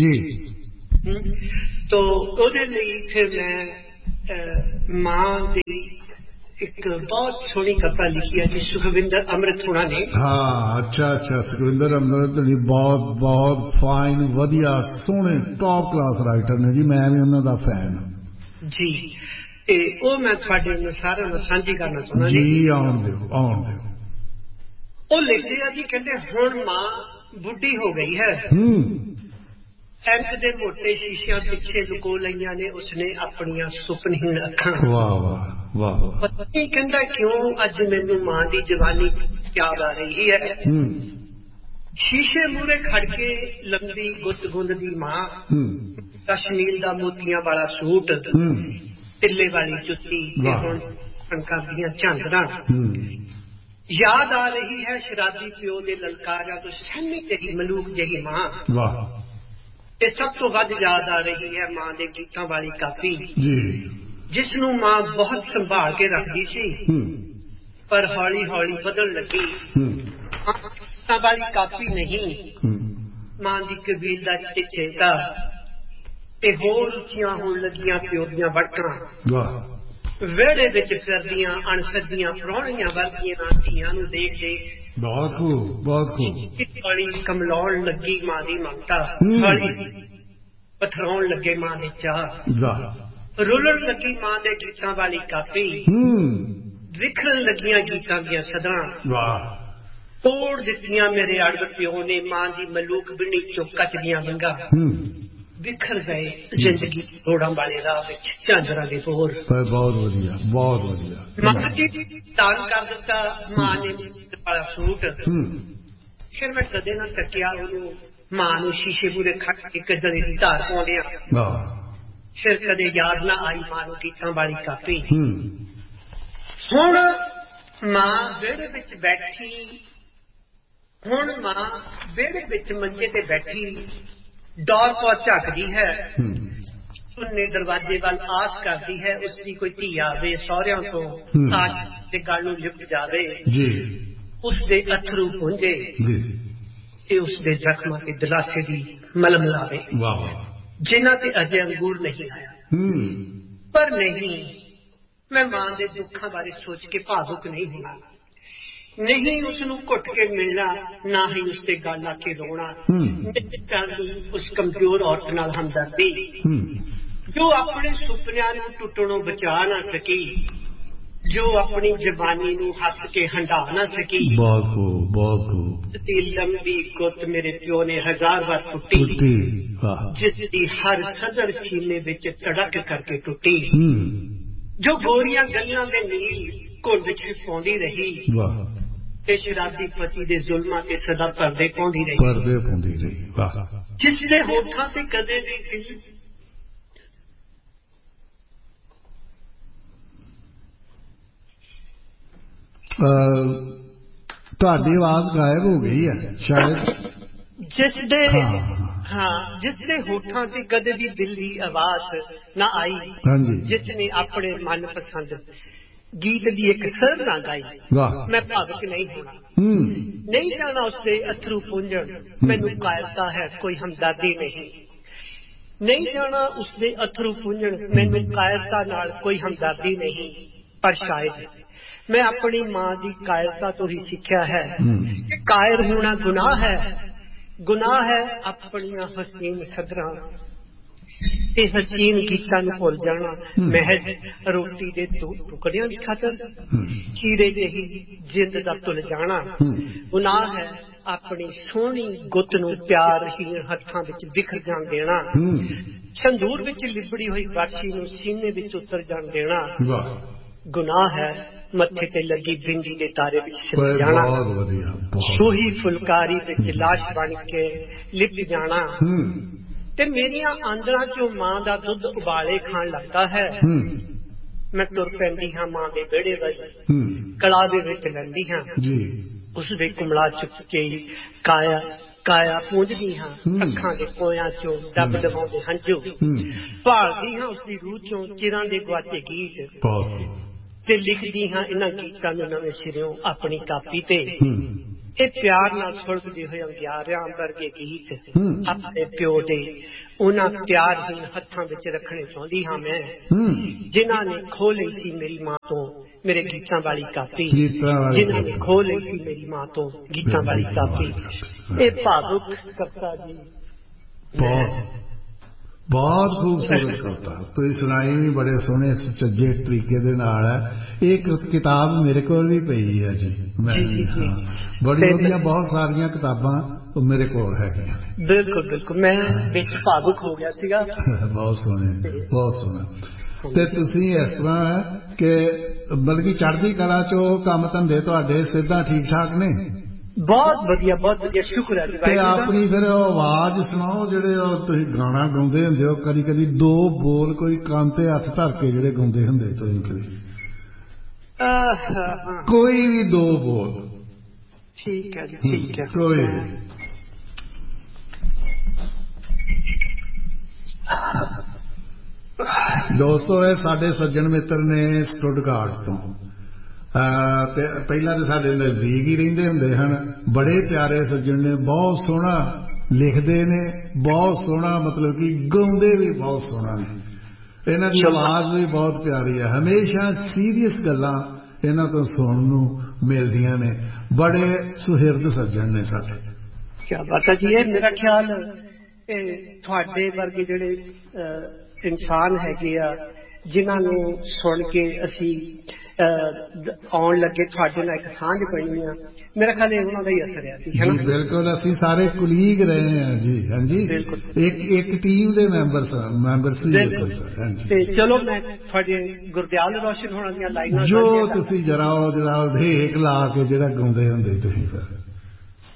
ਜੀ। ਤੋ ਉਹਦੇ ਲਈ ਫਿਰ ਮੈਂ ਮਾਂ ਦੀ ਇੱਕ ਬਹੁਤ ਸੋਹਣੀ ਕਵਿਤਾ ਲਿਖੀ ਹੈ ਜੀ ਸੁਖਵਿੰਦਰ ਅੰਮ੍ਰਿਤ ਹੋਣਾ ਨੇ। ਹਾਂ, ਅੱਛਾ ਅੱਛਾ, ਸੁਖਵਿੰਦਰ ਅੰਮ੍ਰਿਤ ਜੀ ਬਹੁਤ ਬਹੁਤ ਫਾਈਨ, ਵਧੀਆ, ਸੋਹਣੇ, ਟੌਪ ਕਲਾਸ ਰਾਈਟਰ ਨੇ ਜੀ। ਮੈਂ ਵੀ ਉਹਨਾਂ ਦਾ ਫੈਨ ਜੀ। ਤੇ ਉਹ ਮੈਂ ਤੁਹਾਡੇ ਸਾਰਿਆਂ ਨਾਲ ਸਾਂਝੀ ਕਰਨਾ ਚਾਹੁੰਦਾ ਜੀ। ਆਉਣ ਦਿਓ, ਆਉਣ ਦਿਓ। ਉਹ ਲਿਖਦੇ ਆ ਜੀ, ਕਹਿੰਦੇ ਹੁਣ ਮਾਂ ਬੁੱਢੀ ਹੋ ਗਈ ਹੈ, ਐਂਕ ਦੇ ਮੋਟੇ ਸ਼ੀਸ਼ਿਆਂ ਪਿੱਛੇ ਲੁਕੋ ਲਈਆਂ ਨੇ ਉਸਨੇ ਆਪਣੀਆਂ ਸੁਪਨਹੀਣ ਅੱਖਾਂ। ਵਾਹ ਵਾਹ ਵਾਹ। ਪਤਾ ਨਹੀਂ ਕਹਿੰਦਾ ਕਿਉਂ ਅੱਜ ਮੈਨੂੰ ਮਾਂ ਦੀ ਜਵਾਨੀ ਯਾਦ ਆ ਰਹੀ ਹੈ। ਸ਼ੀਸ਼ੇ ਮੂਹਰੇ ਖੜ ਕੇ ਲੰਬੀ ਗੁੱਤ ਗੁੰਦਦੀ ਮਾਂ, ਕਸ਼ਮੀਰ ਦਾ ਮੋਤੀਆਂ ਵਾਲਾ ਸੂਟ, ਤਿੱਲੇ ਵਾਲੀ ਜੁੱਤੀ ਤੇ ਹੁਣ ਕਣਕਾਂ ਦੀਆਂ ਝਾਂਜਰਾਂ। ਯਾਦ ਆ ਰਹੀ ਹੈ ਸ਼ਰਾਬੀ ਪਿਓ ਦੇ ਲਲਕਾਰਿਆਂ ਤੋਂ ਸਹਿਮੀ ਤੇਰੀ ਮਲੂਕ ਜਿਹੀ ਮਾਂ। ਤੇ ਸਭ ਤੋਂ ਵੱਧ ਯਾਦ ਆ ਰਹੀ ਹੈ ਮਾਂ ਦੇ ਗੀਤਾਂ ਵਾਲੀ ਕਾਪੀ, ਜਿਸ ਨੂੰ ਮਾਂ ਬਹੁਤ ਸੰਭਾਲ ਕੇ ਰੱਖਦੀ ਸੀ, ਪਰ ਹੌਲੀ ਹੌਲੀ ਬਦਲਣ ਲੱਗੀ। ਗੀਤਾਂ ਵਾਲੀ ਕਾਪੀ ਨਹੀਂ, ਮਾਂ ਦੀ ਕਬੀਲਦਾਰੀ ਤੇ ਚੇਤਾ ਤੇ ਹੋਰ ਉੱਚੀਆਂ ਹੋਣ ਲੱਗੀਆਂ ਪਿਓ ਦੀਆਂ ਵੜਕਾਂ। ਵਿਹੜੇ ਵਿੱਚ ਫਿਰਦੀਆਂ ਅਣਸੱਜੀਆਂ ਪ੍ਰਾਹੁਣੀਆਂ ਵਰਗੀਆਂ ਧੀਆਂ ਨੂੰ ਦੇਖ ਦੇਖ ਬਹੁਤ ਖੂਬ, ਬਹੁਤ ਖੂਬ। ਹੌਲੀ ਕਮਲਾਉਣ ਲੱਗੀ ਮਾਂ ਦੀ ਮਮਤਾ, ਹੌਲੀ ਪਥਰਾਉਣ ਲੱਗੇ ਮਾਂ ਦੇ ਚਾਹ, ਰੁਲਣ ਲੱਗੀ ਮਾਂ ਦੇ ਗੀਤਾਂ ਵਾਲੀ ਕਾਪੀ, ਵਿਖਰਨ ਲੱਗੀਆਂ ਗੀਤਾਂ ਦੀਆਂ ਸਦਰਾਂ। ਤੋੜ ਦਿੱਤੀਆਂ ਮੇਰੇ ਅੜਬ ਪਿਓ ਨੇ ਮਾਂ ਦੀ ਮਲੂਕ ਬਿੰਨੀ ਚੋਂ ਕੱਚ ਦੀਆਂ ਵੰਗਾਂ। ਵਿਖਰ ਗਏ ਜ਼ਿੰਦਗੀ ਰੋੜਾਂ ਵਾਲੇ ਰਾਹ ਵਿੱਚ ਝਾਂਜਰਾਂ ਦੇ ਬੋਰ। ਬਹੁਤ ਵਧੀਆ, ਬਹੁਤ ਵਧੀਆ। ਮਾਂ ਜੀ ਦਾਨ ਕਰ ਦਿੱਤਾ ਮਾਂ ਨੇ ਵਾਲਾ ਸੂਟ। ਫਿਰ ਮੈਂ ਕਦੇ ਨਾ ਤੱਕਿਆ ਉਹਨੂੰ, ਮਾਂ ਨੂੰ ਸ਼ੀਸ਼ੇ ਮੂਹਰੇ ਖੜ ਕੇ ਕਜਲੇ ਦੀ ਧਾਰ ਪਾਉਂਦਿਆਂ। ਫਿਰ ਕਦੇ ਯਾਦ ਨਾ ਆਈ ਮਾਂ ਨੂੰ ਗੀਤਾਂ ਵਾਲੀ ਕਾਪੀ। ਹੁਣ ਮਾਂ ਵਿਹੜੇ ਵਿੱਚ ਬੈਠੀ, ਹੁਣ ਮਾਂ ਵਿਹੜੇ ਵਿੱਚ ਮੰਜੇ ਤੇ ਬੈਠੀ ਡੌਰ ਪੌਰ ਝੱਕਦੀ ਹੈ, ਸੁੰਨੇ ਦਰਵਾਜ਼ੇ ਵੱਲ ਆਸ ਕਰਦੀ ਹੈ ਉਸਦੀ ਕੋਈ ਧੀ ਆਵੇ ਸਹੁਰਿਆਂ ਤੋਂ, ਆਜ ਤੇ ਗੱਲ ਨੂੰ ਲਿਪਟ ਜਾਵੇ, ਉਸਦੇ ਅਥਰੂ ਪੁੰਝੇ ਤੇ ਉਸਦੇ ਜ਼ਖਮਾਂ ਤੇ ਦਿਲਾਸੇ ਦੀ ਮਲਮ ਲਾਵੇ, ਜਿਨ੍ਹਾਂ ਤੇ ਅਜੇ ਅੰਗੂਰ ਨਹੀਂ ਆਇਆ। ਪਰ ਨਹੀਂ, ਮੈਂ ਮਾਂ ਦੇ ਦੁੱਖਾਂ ਬਾਰੇ ਸੋਚ ਕੇ ਭਾਵੁਕ ਨਹੀਂ ਹੋਣਾ, ਨਹੀਂ ਉਸਨੂੰ ਘੁੱਟ ਕੇ ਮਿਲਣਾ, ਨਾ ਹੀ ਉਸਦੇ ਗੱਲ ਆ ਕੇ ਰੋਣਾ, ਨਹੀਂ ਕਰਨੀ ਉਸ ਕਮਜ਼ੋਰ ਔਰਤ ਨਾਲ ਹਮਦਰਦੀ ਜੋ ਆਪਣੇ ਸੁਪਨਿਆਂ ਨੂੰ ਟੁੱਟਣੋਂ ਬਚਾ ਨਾ ਸਕੀ, ਜੋ ਆਪਣੀ ਜਵਾਨੀ ਨੂੰ ਹੱਸ ਕੇ ਹੰਢਾ ਨਾ ਸਕੀ। ਬਹੁਤ ਖੂਬ, ਬਹੁਤ ਖੂਬ। ਤੇ ਲੰਬੀ ਗੁੱਤ ਮੇਰੇ ਪਿਓ ਨੇ 1000 ਵਾਰ ਟੁੱਟੀ, ਜਿਸ ਦੀ ਹਰ ਸਦਰ ਸੀਨੇ ਵਿੱਚ ਧੜਕ ਕਰਕੇ ਟੁੱਟੀ, ਜੋ ਗੋਰੀਆਂ ਗੱਲਾਂ ਦੇ ਨੀਲ ਘੁੰਡ ਚ ਪਾਉਂਦੀ ਰਹੀ ਤੇ ਸ਼ਰਾਬੀ ਪਤੀ ਦੇ ਜ਼ੁਲਮਾਂ ਤੇ ਸਦਾ ਪਰਦੇ ਪਾਉਂਦੀ ਰਹੀ, ਜਿਸ ਦੇ ਹੋਠਾਂ ਤੇ ਕਦੇ ਵੀ ਦਿਲ ਤੁਹਾਡੀ ਆਵਾਜ਼ ਗਾਇਬ ਹੋ ਗਈ ਹੈ ਸ਼ਾਇਦ। ਜਿਸ ਦੇ ਹੋਠਾਂ ਤੇ ਕਦੇ ਵੀ ਦਿਲ ਦੀ ਆਵਾਜ਼ ਨਾ ਆਈ, ਜਿਸ ਨੇ ਆਪਣੇ ਮਨਪਸੰਦ ਗੀਤ ਦੀ ਇੱਕ ਸਰ ਨਾ ਗਾਈ, ਮੈਂ ਭਾਵੁਕ ਨਹੀਂ ਹੋਣਾ, ਨਹੀਂ ਜਾਣਾ ਉਸਦੇ ਅਥਰੂ ਪੁੰਝਣ, ਮੈਨੂੰ ਕਾਇਰਤਾ ਹੈ ਕੋਈ ਹਮਦਰਦੀ ਨਹੀਂ, ਨਹੀਂ ਜਾਣਾ ਉਸਦੇ ਅਥਰੂ ਪੁੰਝਣ, ਮੈਨੂੰ ਕਾਇਰਤਾ ਨਾਲ ਕੋਈ ਹਮਦਰਦੀ ਨਹੀਂ। ਪਰ ਸ਼ਾਇਦ ਮੈਂ ਆਪਣੀ ਮਾਂ ਦੀ ਕਾਇਰਤਾ ਤੋਂ ਹੀ ਸਿੱਖਿਆ ਹੈ ਕਿ ਕਾਇਰ ਹੋਣਾ ਗੁਨਾਹ ਹੈ, ਗੁਨਾਹ ਹੈ ਆਪਣੀਆਂ ਹਸੀਨ ਸਦਰਾਂ ਤੇ ਹਸੀਨ ਗੀਤਾਂ ਨੂੰ ਭੁੱਲ ਜਾਣਾ, ਮਹਿਜ ਰੋਟੀ ਦੇ ਟੁਕੜਿਆਂ ਦੀ ਖਾਤਰ ਹੀਰੇ ਜਿਹੀ ਜਿੰਦ ਦਾ ਭੁੱਲ ਜਾਣਾ। ਗੁਨਾਹ ਹੈ ਆਪਣੀ ਸੋਹਣੀ ਗੁੱਤ ਨੂੰ ਪਿਆਰਹੀਣ ਹੱਥਾਂ ਵਿੱਚ ਬਿਖਰ ਜਾਣ ਦੇਣਾ, ਸੰਦੂਰ ਵਿੱਚ ਲਿਬੜੀ ਹੋਈ ਬਾਛੀ ਨੂੰ ਸੀਨੇ ਵਿੱਚ ਉਤਰ ਜਾਣ ਦੇਣਾ। ਗੁਨਾਹ ਹੈ ਮੱਥੇ ਤੇ ਲੱਗੀ ਬਿੰਦੀ ਦੇ ਤਾਰੇ ਵਿੱਚ ਸਿਰ ਜਾਣਾ, ਸੂਹੀ ਫੁਲਕਾਰੀ ਵਿੱਚ ਲਾਸ਼ ਬਣ ਕੇ ਲਿਪਟ ਜਾਣਾ। ਤੇ ਮੇਰੀਆਂ ਆਂਦਰਾਂ ਚੋਂ ਮਾਂ ਦਾ ਦੁੱਧ ਉਬਾਲੇ ਖਾਣ ਲੱਗਦਾ ਹੈ, ਮੈਂ ਤੁਰ ਪੈਂਦੀ ਹਾਂ ਮਾਂ ਦੇ ਵਿਹੜੇ ਵੱਲ, ਕਲਾਵੇ ਵਿੱਚ ਲੈਂਦੀ ਹਾਂ ਉਸਦੇ ਕੁਮਲਾ ਚੁੱਕ ਕੇ ਕਾਇਆ ਕਾਇਆ ਪੂੰਝਦੀ ਹਾਂ, ਅੱਖਾਂ ਦੇ ਕੋਇਆਂ ਚੋਂ ਦੱਬ ਦਬਾਉਂਦੇ ਹੰਝੂ, ਭਾਲਦੀ ਹਾਂ ਉਸਦੀ ਰੂਹ ਚੋਂ ਚਿਰਾਂ ਦੇ ਗੁਆਚੇ ਗੀਤ ਤੇ ਲਿਖਦੀ ਹਾਂ ਇਹਨਾਂ ਗੀਤਾਂ ਨੂੰ ਨਵੇਂ ਸਿਰਿਓਂ ਆਪਣੀ ਕਾਪੀ ਤੇ। ਇਹ ਪਿਆਰ ਨਾਲ ਸੁਲਗਦੇ ਹੋਏ ਅੰਗਿਆਰਿਆਂ ਵਰਗੇ ਗੀਤ ਆਪਣੇ ਪਿਓ ਦੇ ਉਹਨਾਂ ਪਿਆਰਹੀਨ ਹੱਥਾਂ ਵਿੱਚ ਰੱਖਣੇ ਚਾਹੁੰਦੀ ਹਾਂ ਮੈਂ, ਜਿਨ੍ਹਾਂ ਨੇ ਖੋਹ ਲਈ ਸੀ ਮੇਰੀ ਮਾਂ ਤੋਂ ਮੇਰੇ ਗੀਤਾਂ ਵਾਲੀ ਕਾਪੀ, ਜਿਨ੍ਹਾਂ ਨੇ ਖੋਹ ਲਈ ਸੀ ਮੇਰੀ ਮਾਂ ਤੋਂ ਗੀਤਾਂ ਵਾਲੀ ਕਾਪੀ। ਇਹ ਭਾਵੁਕ ਕਵਿਤਾ ਜੀ ਬਹੁਤ ਖੂਬਸੂਰਤ ਕਵਿਤਾ ਤੁਸੀਂ ਸੁਣਾਈ ਵੀ ਬੜੇ ਸੋਹਣੇ ਸੁਚੱਜੇ ਤਰੀਕੇ ਦੇ ਨਾਲ ਹੈ। ਇਹ ਕਿਤਾਬ ਮੇਰੇ ਕੋਲ ਵੀ ਪਈ ਹੈ ਜੀ, ਮੈਂ ਬੜੀ ਵਧੀਆ ਬਹੁਤ ਸਾਰੀਆਂ ਕਿਤਾਬਾਂ ਮੇਰੇ ਕੋਲ ਹੈਗੀਆਂ। ਬਿਲਕੁਲ ਬਿਲਕੁਲ, ਮੈਂ ਵਿੱਚ ਭਾਵੁਕ ਹੋ ਗਿਆ ਸੀਗਾ। ਬਹੁਤ ਸੋਹਣੇ, ਬਹੁਤ ਸੋਹਣਾ। ਤੇ ਤੁਸੀਂ ਇਸ ਤਰ੍ਹਾਂ ਕਿ ਬਲਕਿ ਚੜ੍ਹਦੀ ਕਲਾ ਚੋਂ ਕੰਮ ਧੰਦੇ ਤੁਹਾਡੇ ਸਿੱਧਾ ਠੀਕ ਠਾਕ ਨੇ? ਬਹੁਤ ਵਧੀਆ, ਬਹੁਤ ਵਧੀਆ, ਸ਼ੁਕਰ ਹੈ ਜੀ। ਤੇ ਆਪਣੀ ਫਿਰ ਆਵਾਜ਼ ਸੁਣਾਓ, ਜਿਹੜੇ ਤੁਸੀਂ ਗਾਣਾ ਗਾਉਂਦੇ ਹੁੰਦੇ ਹੋ, ਕਦੀ ਕਦੀ ਦੋ ਬੋਲ ਕੋਈ ਕੰਨ ਤੇ ਹੱਥ ਧਰ ਕੇ ਜਿਹੜੇ ਗਾਉਂਦੇ ਹੁੰਦੇ ਤੁਸੀਂ, ਕਦੀ ਕੋਈ ਵੀ ਦੋ ਬੋਲ। ਠੀਕ ਹੈ ਜੀ, ਠੀਕ ਹੈ। ਕੋਈ ਦੋਸਤੋ, ਇਹ ਸਾਡੇ ਸੱਜਣ ਮਿੱਤਰ ਨੇ ਸਟੁੱਟਗਾਰਟ ਤੋਂ, ਤੇ ਪਹਿਲਾਂ ਤਾਂ ਸਾਡੇ ਨਜ਼ਦੀਕ ਹੀ ਰਹਿੰਦੇ ਹੁੰਦੇ ਹਨ। ਬੜੇ ਪਿਆਰੇ ਸੱਜਣ ਨੇ, ਬਹੁਤ ਸੋਹਣਾ ਲਿਖਦੇ ਨੇ, ਬਹੁਤ ਸੋਹਣਾ ਮਤਲਬ ਕਿ ਗਾਉਂਦੇ ਵੀ ਬਹੁਤ ਸੋਹਣਾ ਨੇ। ਇਹਨਾਂ ਦੀ ਆਵਾਜ਼ ਵੀ ਬਹੁਤ ਪਿਆਰੀ ਹੈ। ਹਮੇਸ਼ਾ ਸੀਰੀਅਸ ਗੱਲਾਂ ਇਹਨਾਂ ਤੋਂ ਸੁਣਨ ਨੂੰ ਮਿਲਦੀਆਂ ਨੇ। ਬੜੇ ਸੁਹਿਰਦ ਸੱਜਣ ਨੇ ਸਾਡੇ। ਕਿਆ ਬਾਤ ਹੈ ਜੀ। ਇਹ ਮੇਰਾ ਖਿਆਲ ਤੁਹਾਡੇ ਵਰਗੇ ਜਿਹੜੇ ਇਨਸਾਨ ਹੈਗੇ ਆ, ਜਿਨ੍ਹਾਂ ਨੂੰ ਸੁਣ ਕੇ ਅਸੀਂ ਆਉਣ ਲੱਗੇ, ਤੁਹਾਡੇ ਨਾਲ ਇੱਕ ਸਾਂਝ ਬਣੀ ਆ, ਮੇਰਾ ਖਿਆਲ ਇਹ ਉਹਨਾਂ ਦਾ ਹੀ ਅਸਰ ਹੈ ਜੀ। ਬਿਲਕੁਲ, ਅਸੀਂ ਸਾਰੇ ਕੁਲੀਗ ਰਹੇ ਹਾਂ ਜੀ। ਹਾਂਜੀ, ਇੱਕ ਟੀਮ ਦੇ ਮੈਂਬਰ ਸੀ। ਤੇ ਚਲੋ ਮੈਂ ਤੁਹਾਡੇ ਗੁਰਦਿਆਲ ਰੋਸ਼ਨ ਹੋਣਾ ਦੀਆਂ ਲਾਈਨਾਂ ਜੋ ਤੁਸੀਂ ਜਰਾ ਢੇਕ ਲਾ ਕੇ ਜਿਹੜਾ ਗਾਉਂਦੇ ਹੁੰਦੇ ਤੁਸੀਂ ਫਿਰ